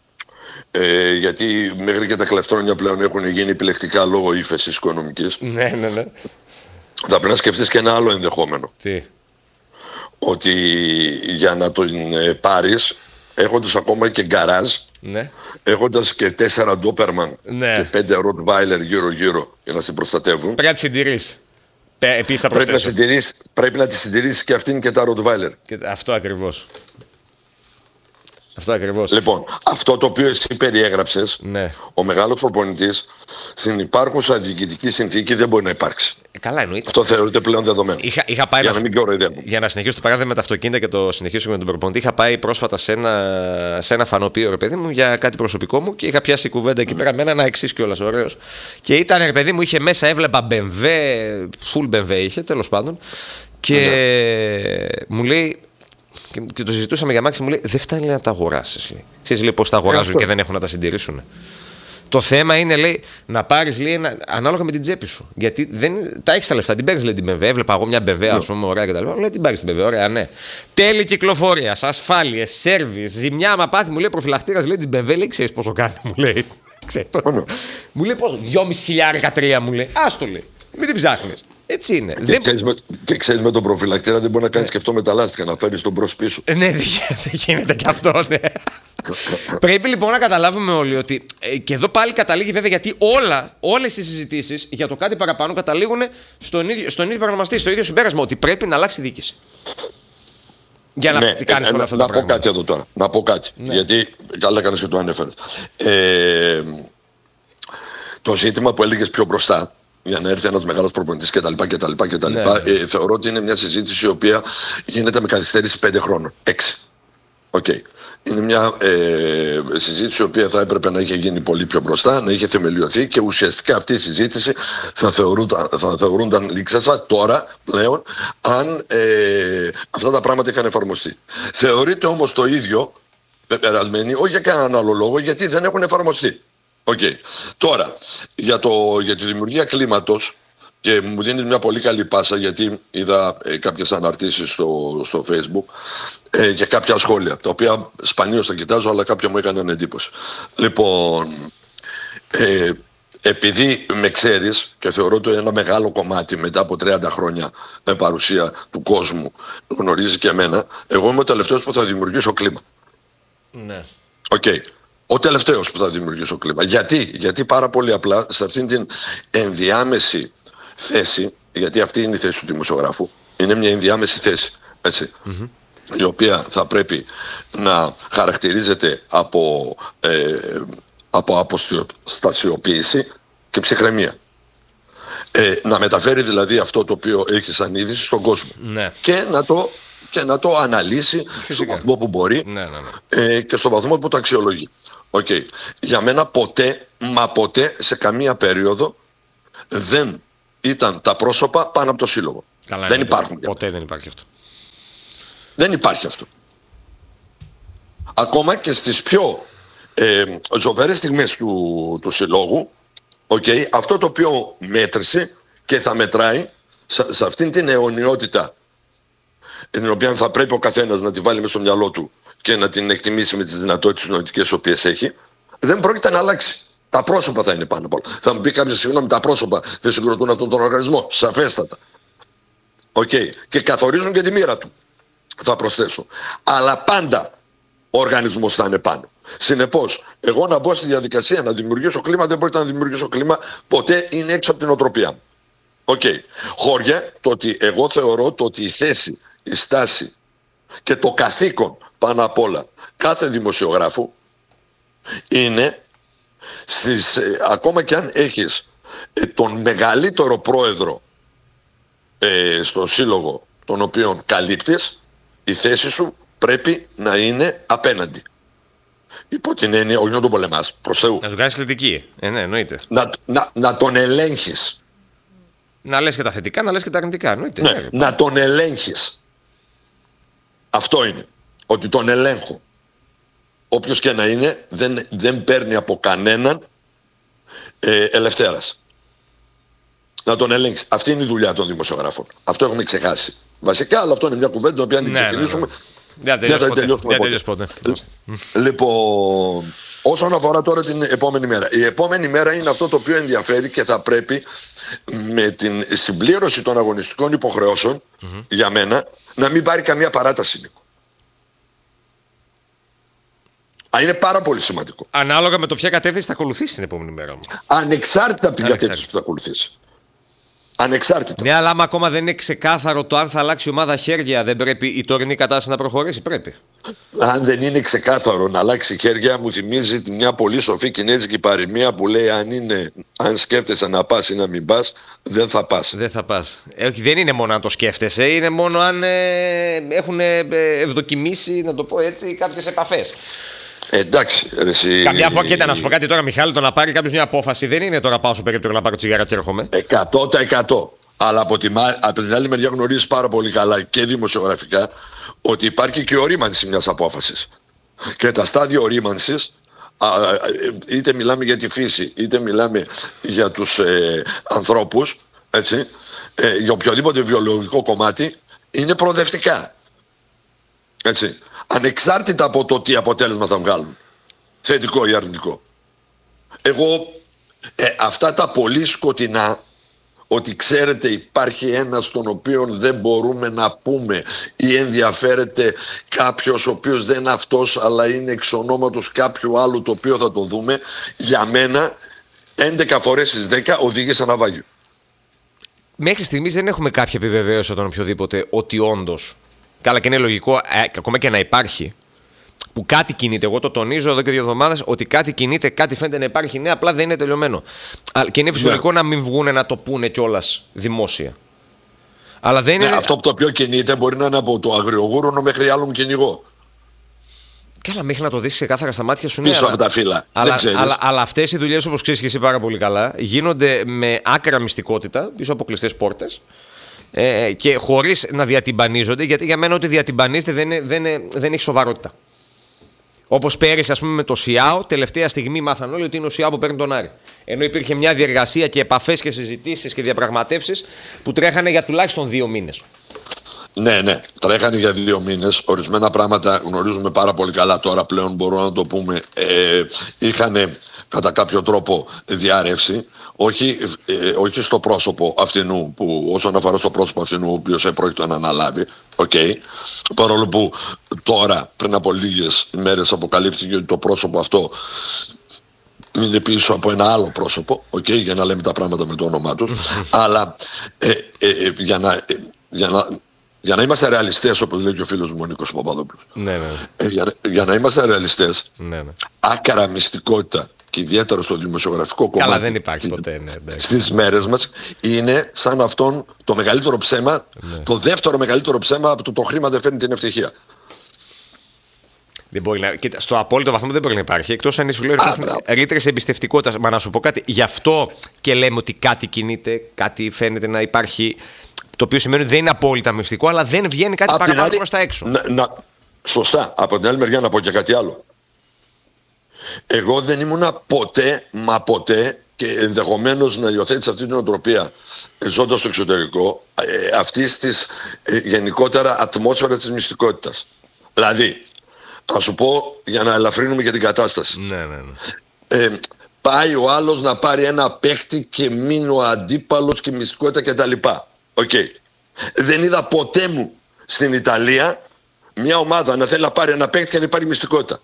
γιατί μέχρι και τα κλεφτρόνια πλέον έχουν γίνει επιλεκτικά λόγω ύφεσης οικονομικής. Ναι. Θα πρέπει να σκεφτείς και ένα άλλο ενδεχόμενο. Τι? Ότι για να τον πάρεις, έχοντας ακόμα και γκαράζ, ναι, έχοντας και 4 ντόπερμαν ναι, και 5 ροτβάιλερ γύρω-γύρω για να την προστατεύουν. πρέπει να τη συντηρείς. Επίσης θα πρέπει να τη συντηρήσεις και αυτήν και τα ροτβάιλερ. Αυτό ακριβώς. Αυτό ακριβώς. Λοιπόν, αυτό το οποίο εσύ περιέγραψες, ναι, ο μεγάλος προπονητής, στην υπάρχουσα διοικητική συνθήκη δεν μπορεί να υπάρξει. Καλά, εννοείται. Αυτό θεωρείται πλέον δεδομένο. Είχα πάει για να συνεχίσω το παράδειγμα με τα αυτοκίνητα και το συνεχίσω με τον προπονητή. Είχα πάει πρόσφατα σε ένα φανοπείο, ρε παιδί μου, για κάτι προσωπικό μου και είχα πιάσει κουβέντα εκεί πέρα με έναν εξής κιόλας ωραίος. Και ήταν, ρε παιδί μου, είχε μέσα, έβλεπα BMW, full BMW είχε, τέλος πάντων. Και μου λέει. Και το συζητούσαμε για μάξι, μου λέει: δεν φτάνει να τα αγοράσεις. Ξέρεις, λέει, πώς τα αγοράζουν και δεν έχουν να τα συντηρήσουν. Το θέμα είναι, λέει, να πάρεις, λέει, ανάλογα με την τσέπη σου. Γιατί δεν τα έχεις τα λεφτά. Την παίρνεις, λέει, την BMW. Έβλεπα εγώ μια BMW, ας πούμε, ωραία κτλ. Λέει, την πάρεις την BMW, ωραία, ναι. Τέλη κυκλοφορίας, ασφάλειες, σέρβις, ζημιά, άμα πάθει, μου λέει, προφυλακτήρας, λέει, την BMW, λέει, ξέρεις πόσο κάνει, μου λέει. Μου λέει πόσο, 2.500 μου λέει. Άστο, λέει, μην την ψάχνεις. Έτσι είναι. Και ξέρεις με τον προφυλακτήρα δεν μπορεί να κάνεις και αυτό με τα λάστιχα, να φέρεις τον μπρος πίσω. Ναι, δεν γίνεται και αυτό, ναι. Πρέπει λοιπόν να καταλάβουμε όλοι ότι. Και εδώ πάλι καταλήγει βέβαια γιατί όλες οι συζητήσεις για το κάτι παραπάνω καταλήγουν στον ίδιο παρονομαστή, στο ίδιο συμπέρασμα. Ότι πρέπει να αλλάξει η διοίκηση. Για να κάνεις όλα αυτά τα πράγματα. Να πω κάτι εδώ τώρα. Να πω κάτι. Ναι. Γιατί καλά έκανες και το ανέφερες. Το ζήτημα που έλεγες πιο μπροστά, για να έρθει ένας μεγάλος προπονητής κτλ. Ναι. Θεωρώ ότι είναι μια συζήτηση η οποία γίνεται με καθυστέρηση 5 χρόνων. 6. Okay. Είναι μια συζήτηση η οποία θα έπρεπε να είχε γίνει πολύ πιο μπροστά, να είχε θεμελιωθεί και ουσιαστικά αυτή η συζήτηση θα θεωρούνταν λήξαστα τώρα πλέον αν αυτά τα πράγματα είχαν εφαρμοστεί. Θεωρείται όμως το ίδιο πεπερασμένοι, όχι για κανέναν άλλο λόγο, γιατί δεν έχουν εφαρμοστεί. Okay. Τώρα, για τη δημιουργία κλίματος, και μου δίνει μια πολύ καλή πάσα γιατί είδα κάποιες αναρτήσεις στο Facebook και κάποια σχόλια, τα οποία σπανίως τα κοιτάζω, αλλά κάποια μου έκαναν εντύπωση. Λοιπόν, επειδή με ξέρεις και θεωρώ ότι ένα μεγάλο κομμάτι μετά από 30 χρόνια παρουσία του κόσμου γνωρίζει και εμένα, εγώ είμαι ο τελευταίος που θα δημιουργήσω κλίμα. Ναι. Okay. Ο τελευταίος που θα δημιουργήσω κλίμα. Γιατί πάρα πολύ απλά σε αυτήν την ενδιάμεση θέση, γιατί αυτή είναι η θέση του δημοσιογράφου, είναι μια ενδιάμεση θέση, έτσι, η οποία θα πρέπει να χαρακτηρίζεται από αποστασιοποίηση και ψυχραιμία. Να μεταφέρει δηλαδή αυτό το οποίο έχει σαν είδηση στον κόσμο. Ναι. Και να το αναλύσει στον βαθμό που μπορεί, και στον βαθμό που το αξιολογεί. Okay. Για μένα ποτέ σε καμία περίοδο δεν ήταν τα πρόσωπα πάνω από το σύλλογο. Καλά, δεν υπάρχουν. Ποτέ δεν υπάρχει αυτό. Δεν υπάρχει αυτό. Ακόμα και στις πιο ζωφερές στιγμές του συλλόγου, αυτό το οποίο μέτρησε και θα μετράει σε αυτήν την αιωνιότητα, την οποία θα πρέπει ο καθένας να τη βάλει μες στο μυαλό του και να την εκτιμήσει με τις δυνατότητες νοητικές οποίες έχει, δεν πρόκειται να αλλάξει. Τα πρόσωπα θα είναι πάνω απ' όλα. Θα μου πει κάποιος, συγγνώμη, τα πρόσωπα δεν συγκροτούν αυτόν τον οργανισμό. Σαφέστατα. Και καθορίζουν και τη μοίρα του. Θα προσθέσω. Αλλά πάντα ο οργανισμός θα είναι πάνω. Συνεπώς, εγώ να μπω στη διαδικασία να δημιουργήσω κλίμα, δεν πρόκειται να δημιουργήσω κλίμα, ποτέ είναι έξω από την οτροπία μου. Χώρια, το ότι εγώ θεωρώ το ότι η θέση, η στάση και το καθήκον πάνω απ' όλα κάθε δημοσιογράφου είναι ακόμα και αν έχεις τον μεγαλύτερο πρόεδρο στον σύλλογο τον οποίον καλύπτεις, η θέση σου πρέπει να είναι απέναντι. Υπό την έννοια, όχι να τον πολεμάς, προς Θεού. Να του κάνεις κριτική. Ναι, εννοείται. Να τον ελέγχεις. Να λες και τα θετικά, να λες και τα αρνητικά. Εννοείται. Ναι, να τον ελέγχεις. Αυτό είναι. Ότι τον ελέγχω. Όποιος και να είναι, δεν παίρνει από κανέναν ελευθέρας. Να τον ελέγξει. Αυτή είναι η δουλειά των δημοσιογράφων. Αυτό έχουμε ξεχάσει. Βασικά, αλλά αυτό είναι μια κουβέντα την οποία αν την ξεκινήσουμε. Δεν θα τελειώσουμε ποτέ. Λοιπόν, όσον αφορά τώρα την επόμενη μέρα. Η επόμενη μέρα είναι αυτό το οποίο ενδιαφέρει και θα πρέπει με την συμπλήρωση των αγωνιστικών υποχρεώσεων για μένα να μην πάρει καμία παράταση, Νίκο. Είναι πάρα πολύ σημαντικό. Ανάλογα με το ποια κατεύθυνση θα ακολουθήσει την επόμενη μέρα μου. Ανεξάρτητα από την κατεύθυνση που θα ακολουθήσει. Ανεξάρτητα. Ναι, αλλά άμα ακόμα δεν είναι ξεκάθαρο το αν θα αλλάξει η ομάδα χέρια, δεν πρέπει η τωρινή κατάσταση να προχωρήσει? Πρέπει. Αν δεν είναι ξεκάθαρο να αλλάξει χέρια, μου θυμίζει μια πολύ σοφή κινέζικη παροιμία που λέει: αν σκέφτεσαι να πας ή να μην πας, δεν θα πας. Δεν θα πας. Δεν είναι μόνο αν το σκέφτεσαι, είναι μόνο αν έχουν ευδοκιμήσει, να το πω έτσι, κάποιες επαφές. Εντάξει. Καμιά φορά, κοίτα, να σου πω κάτι τώρα, Μιχάλη, το να πάρει κάποιος μια απόφαση δεν είναι τώρα πάω στο περίπτωρο να πάρω τσιγάρα και έρχομαι. 100%. Αλλά από την άλλη μεριά γνωρίζεις πάρα πολύ καλά και δημοσιογραφικά ότι υπάρχει και ορίμανση μιας απόφασης. Και τα στάδια ορίμανσης, είτε μιλάμε για τη φύση, είτε μιλάμε για τους ανθρώπους, έτσι, για οποιοδήποτε βιολογικό κομμάτι, είναι προοδευτικά. Έτσι. Ανεξάρτητα από το τι αποτέλεσμα θα βγάλουν, θετικό ή αρνητικό. Εγώ αυτά τα πολύ σκοτεινά, ότι ξέρετε υπάρχει ένας τον οποίο δεν μπορούμε να πούμε ή ενδιαφέρεται κάποιος ο οποίος δεν είναι αυτός αλλά είναι εξ ονόματος κάποιου άλλου το οποίο θα το δούμε, για μένα 11 φορές στις 10 οδηγεί σε ναυάγιο. Μέχρι στιγμής δεν έχουμε κάποια επιβεβαίωση από τον οποιοδήποτε ότι όντως, καλά και είναι λογικό ακόμα και να υπάρχει, που κάτι κινείται. Εγώ το τονίζω εδώ και 2 εβδομάδες ότι κάτι κινείται, κάτι φαίνεται να υπάρχει. Ναι, απλά δεν είναι τελειωμένο. Και είναι φυσιολογικό να μην βγούνε να το πούνε κιόλας δημόσια. Αλλά δεν είναι... Αυτό που το οποίο κινείται μπορεί να είναι από το αγριογούρουνο μέχρι άλλον κυνηγό. Καλά, μέχρι να το δεις ξεκάθαρα στα μάτια σου. Πίσω από τα φύλλα. Αλλά αυτές οι δουλειές, όπως ξέρεις και εσύ πάρα πολύ καλά, γίνονται με άκρα μυστικότητα πίσω από κλειστές πόρτες και χωρίς να διατυμπανίζονται, γιατί για μένα ό,τι διατυμπανίζεται δεν έχει σοβαρότητα. Όπως πέρυσι, ας πούμε, με το ΣΙΑΟ, τελευταία στιγμή μάθαν όλοι ότι είναι ο ΣΙΑΟ που παίρνει τον Άρη. Ενώ υπήρχε μια διεργασία και επαφές και συζητήσεις και διαπραγματεύσεις που τρέχανε για τουλάχιστον 2 μήνες. Ναι, τρέχανε για 2 μήνες. Ορισμένα πράγματα γνωρίζουμε πάρα πολύ καλά τώρα πλέον, μπορούμε να το πούμε. Είχαν κατά κάποιο τρόπο διάρρευση. Όχι στο πρόσωπο αυτινού, που όσον αφορά στο πρόσωπο αυτινού, ο οποίος πρόκειται να αναλάβει. Παρόλο που τώρα, πριν από λίγες ημέρες, αποκαλύφθηκε ότι το πρόσωπο αυτό είναι πίσω από ένα άλλο πρόσωπο, για να λέμε τα πράγματα με το όνομά τους. Αλλά για να είμαστε ρεαλιστές, όπως λέει και ο φίλος μου ο Νίκος Παπαδόπουλος, για να είμαστε ρεαλιστές, άκρα μυστικότητα και ιδιαίτερα στο δημοσιογραφικό κομμάτι. Καλά, δεν υπάρχει ποτέ. Στις μέρες μας είναι σαν αυτόν το μεγαλύτερο ψέμα, το δεύτερο μεγαλύτερο ψέμα από το χρήμα δεν φέρνει την ευτυχία. Δεν μπορεί να, κοίτα, στο απόλυτο βαθμό δεν μπορεί να υπάρχει. Εκτός αν σου λέω υπάρχουν ρήτρες εμπιστευτικότητας. Μα να σου πω κάτι. Γι' αυτό και λέμε ότι κάτι κινείται, κάτι φαίνεται να υπάρχει. Το οποίο σημαίνει ότι δεν είναι απόλυτα μυστικό, αλλά δεν βγαίνει κάτι παραπάνω προς τα έξω. Σωστά. Από την άλλη μεριά να πω και κάτι άλλο. Εγώ δεν ήμουνα ποτέ, και ενδεχομένως να υιοθέτησα αυτή την οτροπία ζώντας στο εξωτερικό, αυτής της γενικότερα ατμόσφαιρα της μυστικότητας. Δηλαδή, θα σου πω για να ελαφρύνουμε και την κατάσταση. Πάει ο άλλος να πάρει ένα παίχτη και μείνει ο αντίπαλος και μυστικότητα κτλ. Δεν είδα ποτέ μου στην Ιταλία μια ομάδα να θέλει να πάρει ένα παίχτη και να πάρει μυστικότητα.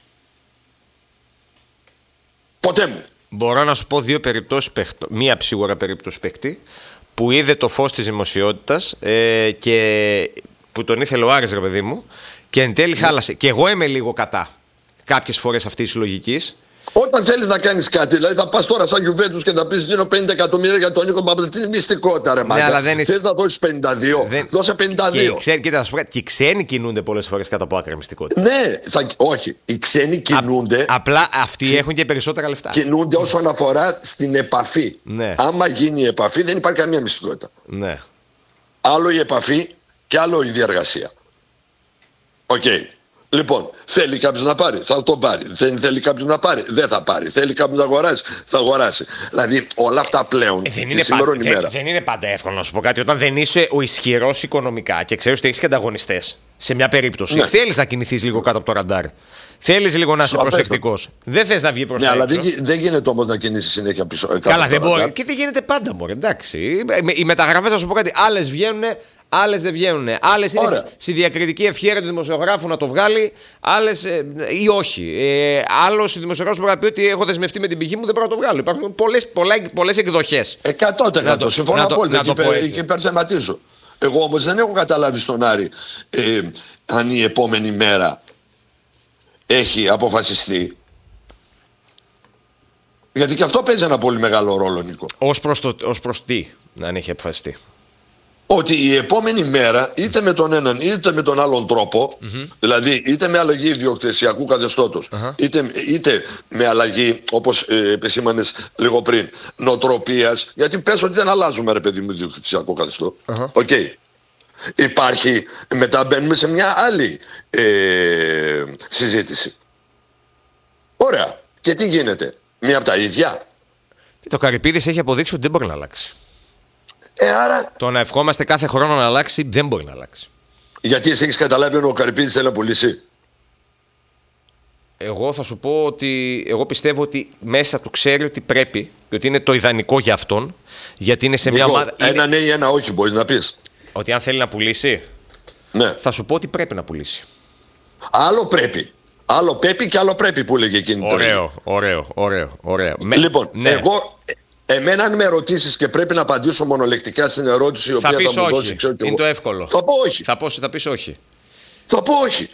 Ποτέ μου. Μπορώ να σου πω 2 περιπτώσεις παίχτη. Μία σίγουρα περίπτωση παίχτη που είδε το φως της δημοσιότητας και που τον ήθελε ο Άρης, ρε παιδί μου, και εν τέλει χάλασε. Και εγώ είμαι λίγο κατά κάποιες φορές αυτής της λογικής. Όταν θέλεις να κάνεις κάτι, δηλαδή θα πας τώρα σαν Γιουβέντους και θα πεις δίνω 50 εκατομμύρια για τον Νίκο Παπαδόπουλο. Τι είναι μυστικότητα, ρε μάγκα. Θες να δώσεις 52, δώσε 52. Κοίτα, και οι ξένοι κινούνται πολλές φορές κάτω από άκρα μυστικότητα. Ναι, όχι. Οι ξένοι κινούνται. Απλά αυτοί έχουν και περισσότερα λεφτά. Κινούνται όσον αφορά στην επαφή. Ναι. Άμα γίνει η επαφή, δεν υπάρχει καμία μυστικότητα. Ναι. Άλλο η επαφή και άλλο η διεργασία. Λοιπόν, θέλει κάποιος να πάρει, θα τον πάρει. Δεν θέλει κάποιος να πάρει, δεν θα πάρει. Θέλει κάποιος να αγοράσει, θα αγοράσει. Δηλαδή όλα αυτά πλέον δεν είναι πάντα εύκολο να σου πω κάτι. Όταν δεν είσαι ο ισχυρός οικονομικά και ξέρεις ότι έχεις και ανταγωνιστές, σε μια περίπτωση, θέλεις να κινηθείς λίγο κάτω από το ραντάρ. Θέλεις λίγο να είσαι προσεκτικός. Δεν θες να βγει προς τα έξω. Αλλά δεν γίνεται όμως να κινήσεις συνέχεια πίσω. Καλά, δεν μπορεί. Και δεν γίνεται πάντα, μωρέ. Εντάξει. Οι μεταγραφές, θα σου πω κάτι, άλλες βγαίνουν. Άλλες δεν βγαίνουν. Άλλες είναι στη διακριτική ευχέρεια του δημοσιογράφου να το βγάλει, άλλες ή όχι. Άλλος δημοσιογράφος μπορεί να πει ότι έχω δεσμευτεί με την πηγή μου, δεν μπορώ να το βγάλω. Υπάρχουν πολλές εκδοχές. 100%. Συμφωνώ απόλυτα και υπερθεματίζω. Εγώ όμως δεν έχω καταλάβει στον Άρη αν η επόμενη μέρα έχει αποφασιστεί. Γιατί και αυτό παίζει ένα πολύ μεγάλο ρόλο, Νίκο. Ως προς τι, αν έχει αποφασιστεί. Ότι η επόμενη μέρα είτε με τον έναν είτε με τον άλλον τρόπο, δηλαδή είτε με αλλαγή ιδιοκτησιακού καθεστώτος, είτε με αλλαγή, όπως επισήμανες λίγο πριν, νοοτροπίας, γιατί πες ότι δεν αλλάζουμε, ρε παιδί μου, ιδιοκτησιακό καθεστώ. Υπάρχει, μετά μπαίνουμε σε μια άλλη συζήτηση. Ωραία. Και τι γίνεται, μία από τα ίδια. Το Καρυπίδης έχει αποδείξει ότι δεν μπορεί να αλλάξει. Άρα... Το να ευχόμαστε κάθε χρόνο να αλλάξει δεν μπορεί να αλλάξει. Γιατί εσύ έχεις καταλάβει ότι ο Καρυπίδης θέλει να πουλήσει. Εγώ θα σου πω ότι εγώ πιστεύω ότι μέσα του ξέρει ότι πρέπει και ότι είναι το ιδανικό για αυτόν. Γιατί είναι σε μια ομάδα. Ένα ναι ή ένα όχι, μπορεί να πεις. Ότι αν θέλει να πουλήσει. Ναι. Θα σου πω ότι πρέπει να πουλήσει. Άλλο πρέπει. Άλλο πρέπει και άλλο πρέπει που έλεγε εκείνη. Ωραίο. Λοιπόν, εγώ. Εμένα αν με ρωτήσεις και πρέπει να απαντήσω μονολεκτικά στην ερώτηση η οποία θα μου δώσει, ξέρω και εγώ. Είναι το εύκολο. Θα πω όχι. Θα πεις όχι. Θα πω όχι.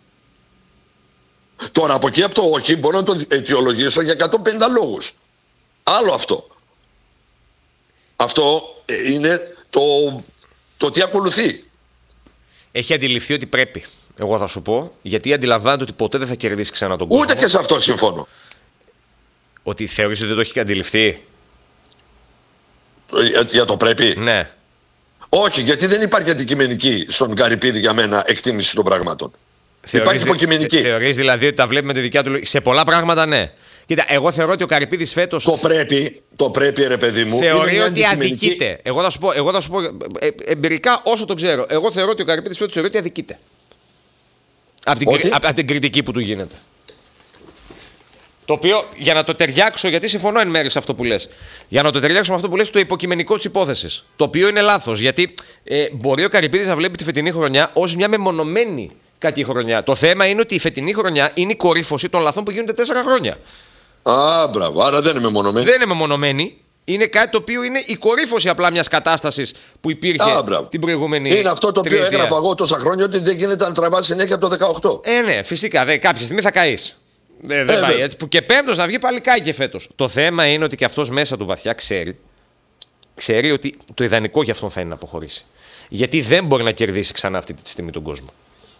Τώρα από εκεί από το όχι μπορώ να το αιτιολογήσω για 150 λόγους. Άλλο αυτό. Αυτό είναι το τι ακολουθεί. Έχει αντιληφθεί ότι πρέπει Εγώ θα σου πω, γιατί αντιλαμβάνεται ότι ποτέ δεν θα κερδίσει ξανά τον κόσμο. Ούτε και σε αυτό συμφωνώ. Ότι θεωρείς ότι δεν το έχει αντιληφθεί. Για το πρέπει. Ναι. Όχι, γιατί δεν υπάρχει αντικειμενική στον Καρυπίδη για μένα εκτίμηση των πραγμάτων. Υπάρχει υποκειμενική. Θεωρείς δηλαδή ότι τα βλέπει με τη δικιά του. Σε πολλά πράγματα ναι. Κοίτα, εγώ θεωρώ ότι ο Καρυπίδης φέτος. Το πρέπει, ρε παιδί μου. Θεωρεί ότι αδικείται. Εγώ θα σου πω εμπειρικά όσο το ξέρω. Εγώ θεωρώ ότι ο Καρυπίδης φέτος θεωρεί ότι αδικείται. Από την κριτική που του γίνεται. Το οποίο, για να το ταιριάξω, γιατί συμφωνώ εν μέρει σε αυτό που λες, για να το ταιριάξω με αυτό που λες, το υποκειμενικό της υπόθεσης. Το οποίο είναι λάθος, γιατί μπορεί ο Καρυπίδης να βλέπει τη φετινή χρονιά ως μια μεμονωμένη κακή χρονιά. Το θέμα είναι ότι η φετινή χρονιά είναι η κορύφωση των λαθών που γίνονται 4 χρόνια. Α, μπράβο, άρα δεν είναι μεμονωμένη. Δεν είναι μεμονωμένη. Είναι κάτι το οποίο είναι η κορύφωση απλά μιας κατάστασης που υπήρχε την προηγούμενη. Είναι αυτό το οποίο έγραφα εγώ τόσα χρόνια, ότι δεν γίνεται να τραβάς συνέχεια από το 18. Ναι, φυσικά. Κάποια στιγμή θα καείς. Δεν πάει έτσι. Που και πέμπτος να βγει πάλι κάει και φέτος. Το θέμα είναι ότι και αυτός μέσα του βαθιά ξέρει ότι το ιδανικό για αυτόν θα είναι να αποχωρήσει. Γιατί δεν μπορεί να κερδίσει ξανά αυτή τη στιγμή τον κόσμο.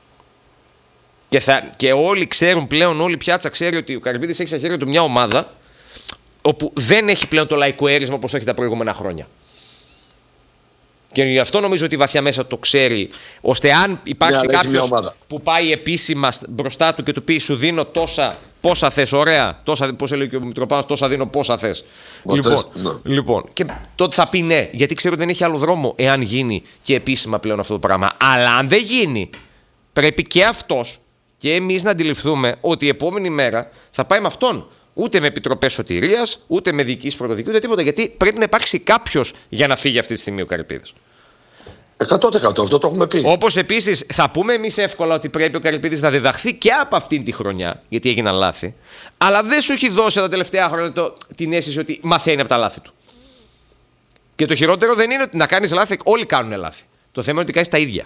Και όλοι ξέρουν πλέον, όλη η πιάτσα ξέρει ότι ο Καρυπίδης έχει στα χέρια του μια ομάδα όπου δεν έχει πλέον το λαϊκό έρισμα όπως το έχει τα προηγούμενα χρόνια. Και γι' αυτό νομίζω ότι βαθιά μέσα το ξέρει, ώστε αν υπάρξει κάποιος που πάει επίσημα μπροστά του και του πει σου δίνω τόσα, πόσα θες, ωραία, τόσα, πώς έλεγε και ο Μητροπάνος, τόσα δίνω, πόσα θες. Λοιπόν, και τότε θα πει ναι, γιατί ξέρω ότι δεν έχει άλλο δρόμο εάν γίνει και επίσημα πλέον αυτό το πράγμα. Αλλά αν δεν γίνει, πρέπει και αυτός και εμείς να αντιληφθούμε ότι η επόμενη μέρα θα πάει με αυτόν. Ούτε με επιτροπές σωτηρίας, ούτε με διοικήσεις πρωτοδικείου, ούτε τίποτα. Γιατί πρέπει να υπάρξει κάποιος για να φύγει αυτή τη στιγμή ο Καρυπίδης. 100% αυτό το έχουμε πει. Όπως επίσης θα πούμε εμείς εύκολα ότι πρέπει ο Καρυπίδης να διδαχθεί και από αυτήν τη χρονιά, γιατί έγιναν λάθη, αλλά δεν σου έχει δώσει τα τελευταία χρόνια την αίσθηση ότι μαθαίνει από τα λάθη του. Και το χειρότερο δεν είναι ότι να κάνεις λάθη, όλοι κάνουν λάθη. Το θέμα είναι ότι κάνεις τα ίδια.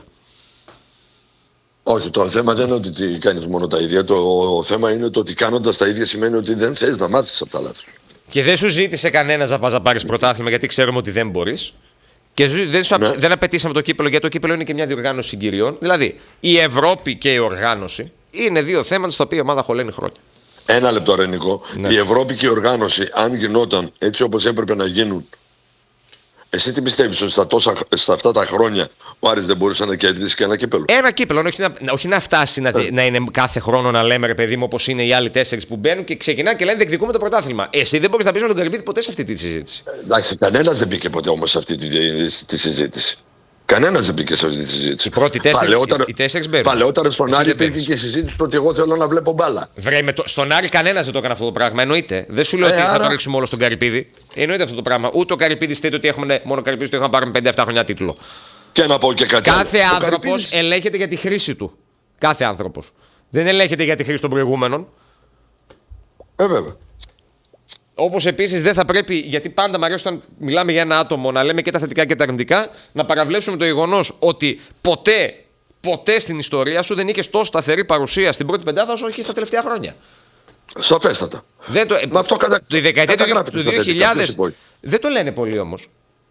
Όχι, το θέμα δεν είναι ότι κάνεις μόνο τα ίδια. Το θέμα είναι το ότι κάνοντας τα ίδια σημαίνει ότι δεν θες να μάθεις από τα λάθη. Και δεν σου ζήτησε κανένας να πας να πάρεις πρωτάθλημα, γιατί ξέρουμε ότι δεν μπορείς. Και δεν απαιτήσαμε το κύπελο, γιατί το κύπελο είναι και μια διοργάνωση συγκυριών. Δηλαδή, η Ευρώπη και η οργάνωση είναι δύο θέματα στα οποία η ομάδα χωλαίνει χρόνια. Ένα λεπτό, Ρενικό. Ναι. Η Ευρώπη και η οργάνωση, αν γινόταν έτσι όπως έπρεπε να γίνουν, εσύ τι πιστεύεις ότι στα αυτά τα χρόνια ο Άρης δεν μπορούσε να κερδίσει και ένα κύπελο? Ένα κύπελο, όχι να φτάσει να είναι κάθε χρόνο να λέμε ρε παιδί μου όπως είναι οι άλλοι 4 που μπαίνουν και ξεκινάνε και λένε διεκδικούμε το πρωτάθλημα. Εσύ δεν μπορείς να πεις με τον Καρυπίδη ποτέ σε αυτή τη συζήτηση. Εντάξει, κανένας δεν μπήκε ποτέ όμως σε αυτή τη συζήτηση. Κανένας δεν μπήκε σε αυτή τη συζήτηση. Οι πρώτοι 4 μπαίνουν. Παλαιότερα στον Άρη υπήρχε και συζήτηση ότι εγώ θέλω να βλέπω μπάλα. Στον Άρη κανένας δεν το έκανε αυτό το πράγμα. Εννοείται. Δεν σου λέω ότι θα το ρίξουμε όλο στον Καρυπίδη. Εννοείται αυτό το πράγμα. Ούτε ο Καρυπίδης θέτει ότι έχουμε μόνο Καρυπίδης, το είχαμε πάρει με 5-7 χρόνια τίτλο. Και να πω και κάτι. Κάθε άνθρωπος ελέγχεται για τη χρήση του. Κάθε άνθρωπος. Δεν ελέγχεται για τη χρήση των προηγούμενων. Βέβαια. Όπως επίσης δεν θα πρέπει, γιατί πάντα μου αρέσει όταν μιλάμε για ένα άτομο να λέμε και τα θετικά και τα αρνητικά, να παραβλέψουμε το γεγονός ότι ποτέ στην ιστορία σου δεν είχες τόσο σταθερή παρουσία στην πρώτη πεντάδα όσο είχε στα τελευταία χρόνια. Σαφέστατα. Τη δεκαετία του 2000 δεν το λένε πολύ όμως.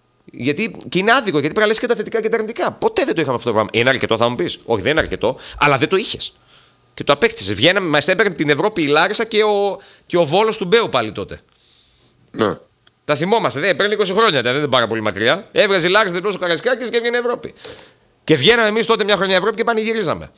Και είναι άδικο, γιατί πρέπει να λες και τα θετικά και τα αρνητικά. Ποτέ δεν το είχαμε αυτό το πράγμα. Είναι αρκετό, θα μου πεις. Όχι, δεν είναι αρκετό, αλλά δεν το είχες. Και το απέκτησε. Μας έπαιρνε την Ευρώπη η Λάρισα και ο Βόλος του Μπέου πάλι τότε. Ναι. Τα θυμόμαστε. Πριν 20 χρόνια, δεν είναι πάρα πολύ μακριά. Έβγαζε η Λάρισα διπλό ο Καραϊσκάκης και έβγαινε Ευρώπη. Και βγαίναμε εμείς τότε μια χρονιά Ευρώπη και πανηγυρίζαμε.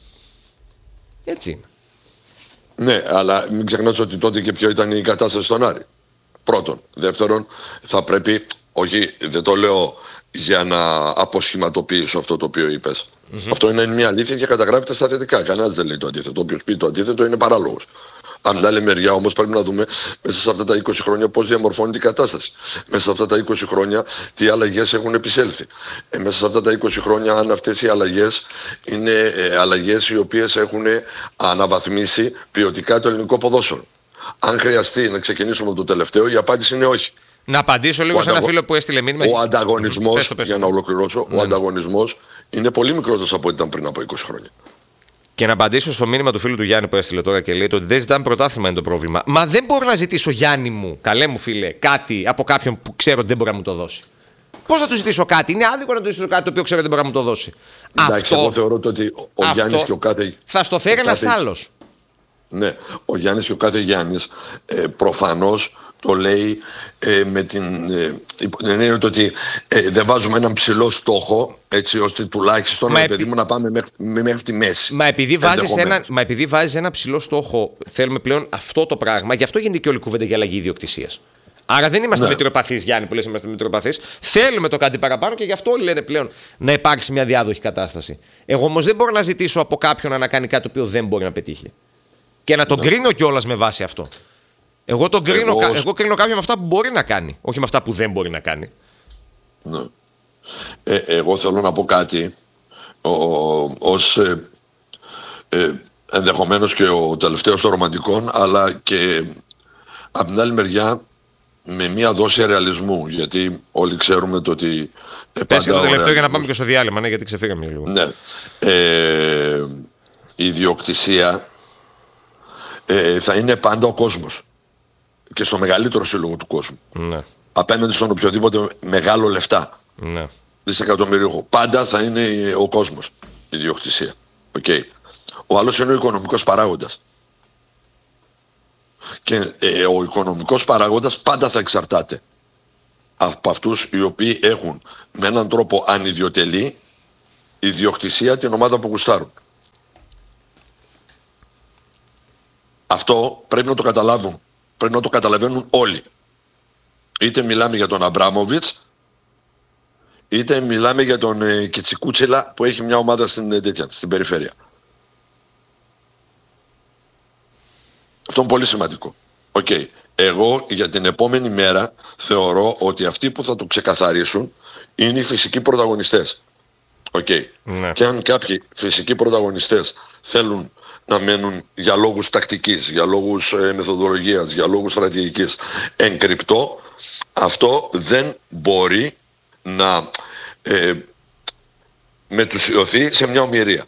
Έτσι είναι. Ναι, αλλά μην ξεχνάς ότι τότε και ποιο ήταν η κατάσταση στον Άρη. Πρώτον. Δεύτερον, θα πρέπει. Όχι, δεν το λέω για να αποσχηματοποιήσω αυτό το οποίο είπες. Αυτό είναι μια αλήθεια και καταγράφεται στα θετικά. Κανένας δεν λέει το αντίθετο. Όποιος πει το αντίθετο είναι παράλογος. Από την άλλη μεριά όμως πρέπει να δούμε μέσα σε αυτά τα 20 χρόνια πώς διαμορφώνει την κατάσταση. Μέσα σε αυτά τα 20 χρόνια τι αλλαγές έχουν επισέλθει. Μέσα σε αυτά τα 20 χρόνια αν αυτές οι αλλαγές είναι αλλαγές οι οποίες έχουν αναβαθμίσει ποιοτικά το ελληνικό ποδόσφαιρο. Αν χρειαστεί να ξεκινήσουμε από το τελευταίο, η απάντηση είναι όχι. Να απαντήσω λίγο σε ένα φίλο που έστειλε μήνυμα. Ο ανταγωνισμός, για να ολοκληρώσω, ο ανταγωνισμός είναι πολύ μικρότερος από ό,τι ήταν πριν από 20 χρόνια. Και να απαντήσω στο μήνυμα του φίλου του Γιάννη που έστειλε τώρα και λέει ότι δεν ζητάμε πρωτάθλημα είναι το πρόβλημα. Μα δεν μπορώ να ζητήσω, Γιάννη μου, καλέ μου φίλε, κάτι από κάποιον που ξέρω ότι δεν μπορεί να μου το δώσει. Πώς θα του ζητήσω κάτι? Είναι άδικο να του ζητήσω κάτι το οποίο ξέρω ότι δεν μπορεί να μου το δώσει. Εντάξει, εγώ θεωρώ ότι ο Γιάννης και ο κάθε. Θα στο φέρει ένας άλλος. Ναι, ο Γιάννης και ο κάθε Γιάννης προφανώς το λέει με την έννοια ότι δεν βάζουμε έναν ψηλό στόχο, έτσι ώστε τουλάχιστον παιδί μου να πάμε μέχρι τη μέση. Μα επειδή βάζεις ένα ψηλό στόχο, θέλουμε πλέον αυτό το πράγμα, γι' αυτό γίνεται και όλη η κουβέντα για αλλαγή ιδιοκτησίας. Άρα δεν είμαστε μετριοπαθείς, Γιάννη, που λες είμαστε μετριοπαθείς. Θέλουμε το κάτι παραπάνω και γι' αυτό όλοι λένε πλέον να υπάρξει μια διάδοχη κατάσταση. Εγώ όμως δεν μπορώ να ζητήσω από κάποιον να κάνει κάτι το οποίο δεν μπορεί να πετύχει. Και να τον κρίνω κιόλας με βάση αυτό. Εγώ κρίνω κάποιον με αυτά που μπορεί να κάνει, όχι με αυτά που δεν μπορεί να κάνει. Ναι. Εγώ θέλω να πω κάτι ως ενδεχομένως και ο τελευταίος των ρομαντικών, αλλά και από την άλλη μεριά με μία δόση ρεαλισμού, γιατί όλοι ξέρουμε το ότι... Πες και το τελευταίο για να πάμε και στο διάλειμμα, ναι, γιατί ξεφύγαμε λίγο. Ναι. Η ιδιοκτησία θα είναι πάντα ο κόσμος και στο μεγαλύτερο σύλλογο του κόσμου. Ναι. Απέναντι στον οποιοδήποτε μεγάλο λεφτά. Ναι. Δισεκατομμυρίουχο. Πάντα θα είναι ο κόσμος η ιδιοκτησία. Okay. Ο άλλος είναι ο οικονομικός παράγοντας. Και ο οικονομικός παράγοντας πάντα θα εξαρτάται από αυτούς οι οποίοι έχουν με έναν τρόπο ανιδιοτελή ιδιοκτησία την ομάδα που γουστάρουν. Αυτό πρέπει να το καταλάβουν. Πρέπει να το καταλαβαίνουν όλοι. Είτε μιλάμε για τον Αμπράμοβιτς, είτε μιλάμε για τον Κιτσικούτσελα που έχει μια ομάδα στην περιφέρεια. Αυτό είναι πολύ σημαντικό. Okay. Εγώ για την επόμενη μέρα θεωρώ ότι αυτοί που θα το ξεκαθαρίσουν είναι οι φυσικοί πρωταγωνιστές. Okay. Ναι. Και αν κάποιοι φυσικοί πρωταγωνιστές θέλουν να μένουν για λόγους τακτικής, για λόγους μεθοδολογίας, για λόγους στρατηγικής εν κρυπτό, αυτό δεν μπορεί να μετουσιωθεί σε μια ομοιρία.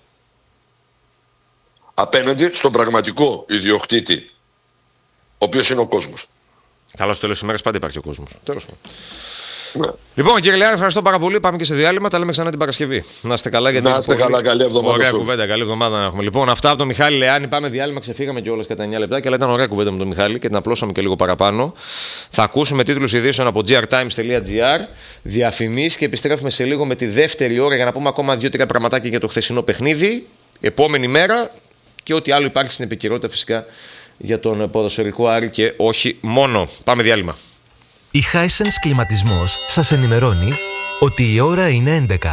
Απέναντι στον πραγματικό ιδιοκτήτη, ο οποίος είναι ο κόσμος. Καλώς, στο τέλος της ημέρας πάντα υπάρχει ο κόσμος. Τέλος πάντων. Ναι. Λοιπόν, κύριε Λεάνη, ευχαριστώ πάρα πολύ. Πάμε και σε διάλειμμα. Τα λέμε ξανά την Παρασκευή. Να είστε καλά, γιατί. Να είστε καλά, καλή εβδομάδα. Ωραία κουβέντα, καλή εβδομάδα να έχουμε. Λοιπόν, αυτά από τον Μιχάλη Λεάνη. Πάμε διάλειμμα, ξεφύγαμε κιόλας κατά 9 λεπτά. Αλλά ήταν ωραία κουβέντα με τον Μιχάλη και την απλώσαμε και λίγο παραπάνω. Θα ακούσουμε τίτλους ειδήσεων από grtimes.gr, διαφημίσεις και επιστρέφουμε σε λίγο με τη δεύτερη ώρα για να πούμε ακόμα 2-3 πραγματάκια για το χθεσινό παιχνίδι. Επόμενη μέρα και ό,τι άλλο υπάρχει στην επικαιρότητα φυσικά για τον ποδοσφαιρικό Άρη και όχι μόνο. Πάμε διάλειμμα. Η Hisense Κλιματισμός σας ενημερώνει ότι η ώρα είναι 11.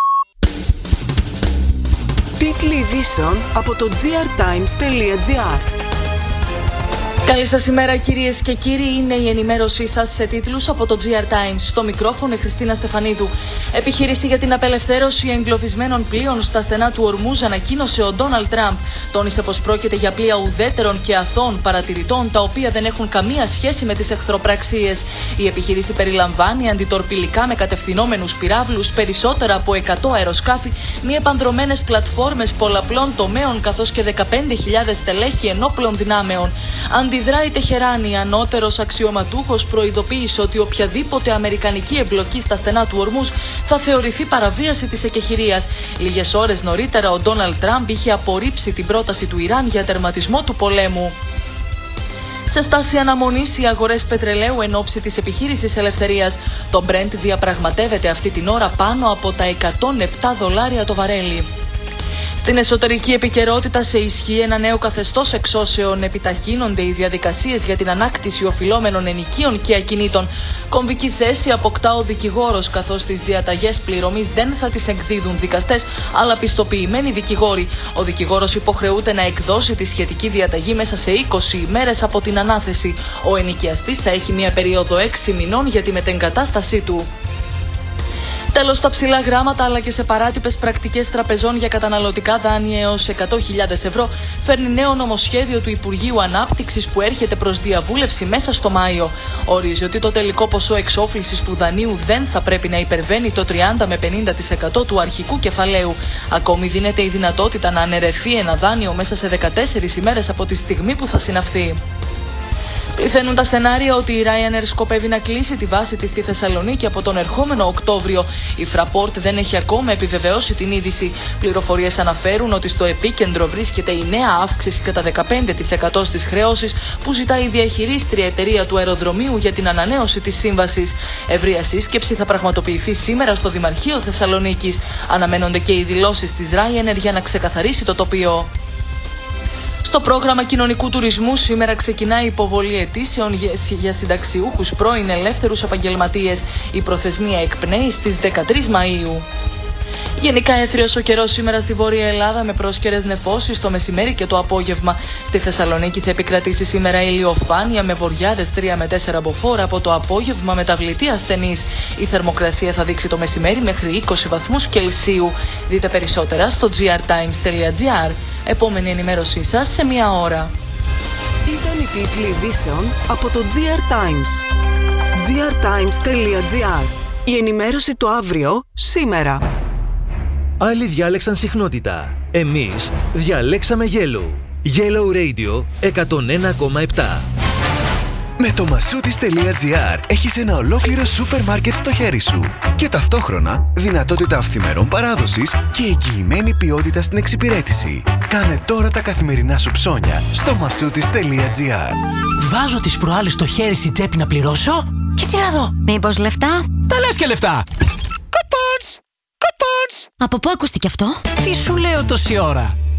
Τίτλοι ειδήσεων από το grtimes.gr. Καλή σας ημέρα κυρίες και κύριοι, είναι η ενημέρωσή σας σε τίτλους από το GR Times. Στο μικρόφωνο η Χριστίνα Στεφανίδου. Επιχείρηση για την απελευθέρωση εγκλωβισμένων πλοίων στα στενά του Ορμούζ ανακοίνωσε ο Ντόναλντ Τραμπ. Τόνισε πως πρόκειται για πλοία ουδέτερων και αθώων παρατηρητών, τα οποία δεν έχουν καμία σχέση με τις εχθροπραξίες. Η επιχείρηση περιλαμβάνει αντιτορπιλικά με κατευθυνόμενους πυράβλους, περισσότερα από 100 αεροσκάφη, μη επανδρωμένες πλατφόρμες πολλαπλών τομέων, καθώς και 15.000 στελέχη ενόπλων δυνάμεων. Αντιδρά η Τεχεράνη, ανώτερος αξιωματούχος προειδοποίησε ότι οποιαδήποτε αμερικανική εμπλοκή στα στενά του Ορμούζ θα θεωρηθεί παραβίαση της εκεχηρίας. Λίγες ώρες νωρίτερα ο Ντόναλντ Τραμπ είχε απορρίψει την πρόταση του Ιράν για τερματισμό του πολέμου. Σε στάση αναμονής οι αγορές πετρελαίου εν ώψη της επιχείρησης ελευθερίας. Το Brent διαπραγματεύεται αυτή την ώρα πάνω από τα $107 το βαρέλι. Στην εσωτερική επικαιρότητα, σε ισχύ ένα νέο καθεστώς εξώσεων, επιταχύνονται οι διαδικασίες για την ανάκτηση οφειλόμενων ενοικίων και ακινήτων. Κομβική θέση αποκτά ο δικηγόρος, καθώς τις διαταγές πληρωμής δεν θα τις εκδίδουν δικαστές, αλλά πιστοποιημένοι δικηγόροι. Ο δικηγόρος υποχρεούται να εκδώσει τη σχετική διαταγή μέσα σε 20 ημέρες από την ανάθεση. Ο ενοικιαστής θα έχει μια περίοδο 6 μηνών για τη μετεγκατάστασή του. Τέλος, στα ψηλά γράμματα αλλά και σε παράτυπες πρακτικές τραπεζών για καταναλωτικά δάνεια έως 100.000 ευρώ φέρνει νέο νομοσχέδιο του Υπουργείου Ανάπτυξης που έρχεται προς διαβούλευση μέσα στο Μάιο. Ορίζει ότι το τελικό ποσό εξόφλησης του δανείου δεν θα πρέπει να υπερβαίνει το 30 με 50% του αρχικού κεφαλαίου. Ακόμη δίνεται η δυνατότητα να αναιρεθεί ένα δάνειο μέσα σε 14 ημέρες από τη στιγμή που θα συναυθεί. Πληθαίνουν τα σενάρια ότι η Ryanair σκοπεύει να κλείσει τη βάση της στη Θεσσαλονίκη από τον ερχόμενο Οκτώβριο. Η Fraport δεν έχει ακόμα επιβεβαιώσει την είδηση. Πληροφορίες αναφέρουν ότι στο επίκεντρο βρίσκεται η νέα αύξηση κατά 15% στις χρεώσεις που ζητάει η διαχειρίστρια εταιρεία του αεροδρομίου για την ανανέωση της σύμβασης. Ευρεία σύσκεψη θα πραγματοποιηθεί σήμερα στο Δημαρχείο Θεσσαλονίκης. Αναμένονται και οι δηλώσεις της Ryanair για να ξεκαθαρίσει το τοπίο. Στο πρόγραμμα κοινωνικού τουρισμού σήμερα ξεκινάει η υποβολή αιτήσεων για συνταξιούχους πρώην ελεύθερους επαγγελματίες. Η προθεσμία εκπνέει στις 13 Μαΐου. Γενικά έθριος ο καιρός σήμερα στη Βόρεια Ελλάδα με πρόσκαιρες νεφώσεις το μεσημέρι και το απόγευμα. Στη Θεσσαλονίκη θα επικρατήσει σήμερα ηλιοφάνεια με βοριάδες 3 με 4 μποφόρ, από το απόγευμα μεταβλητή ασθενής. Η θερμοκρασία θα δείξει το μεσημέρι μέχρι 20 βαθμούς Κελσίου. Δείτε περισσότερα στο grtimes.gr. Επόμενη ενημέρωσή σας σε μία ώρα. Ήταν οι τίτλοι ειδήσεων από το GR Times. grtimes.gr. Η ενημέρωση το αύριο, σήμερα. Άλλοι διάλεξαν συχνότητα. Εμείς διαλέξαμε Yellow. Yellow Radio 101,7. Με το Masoutis.gr έχεις ένα ολόκληρο σούπερ μάρκετ στο χέρι σου και ταυτόχρονα δυνατότητα αυθημερών παράδοσης και εγγυημένη ποιότητα στην εξυπηρέτηση. Κάνε τώρα τα καθημερινά σου ψώνια στο Masoutis.gr. Βάζω τις προάλλες στο χέρι στην τσέπη να πληρώσω και τι να δω. Μήπως λεφτά? Τα λες και λεφτά. Από πού ακούστηκε αυτό? Τι σου λέω τόση ώρα.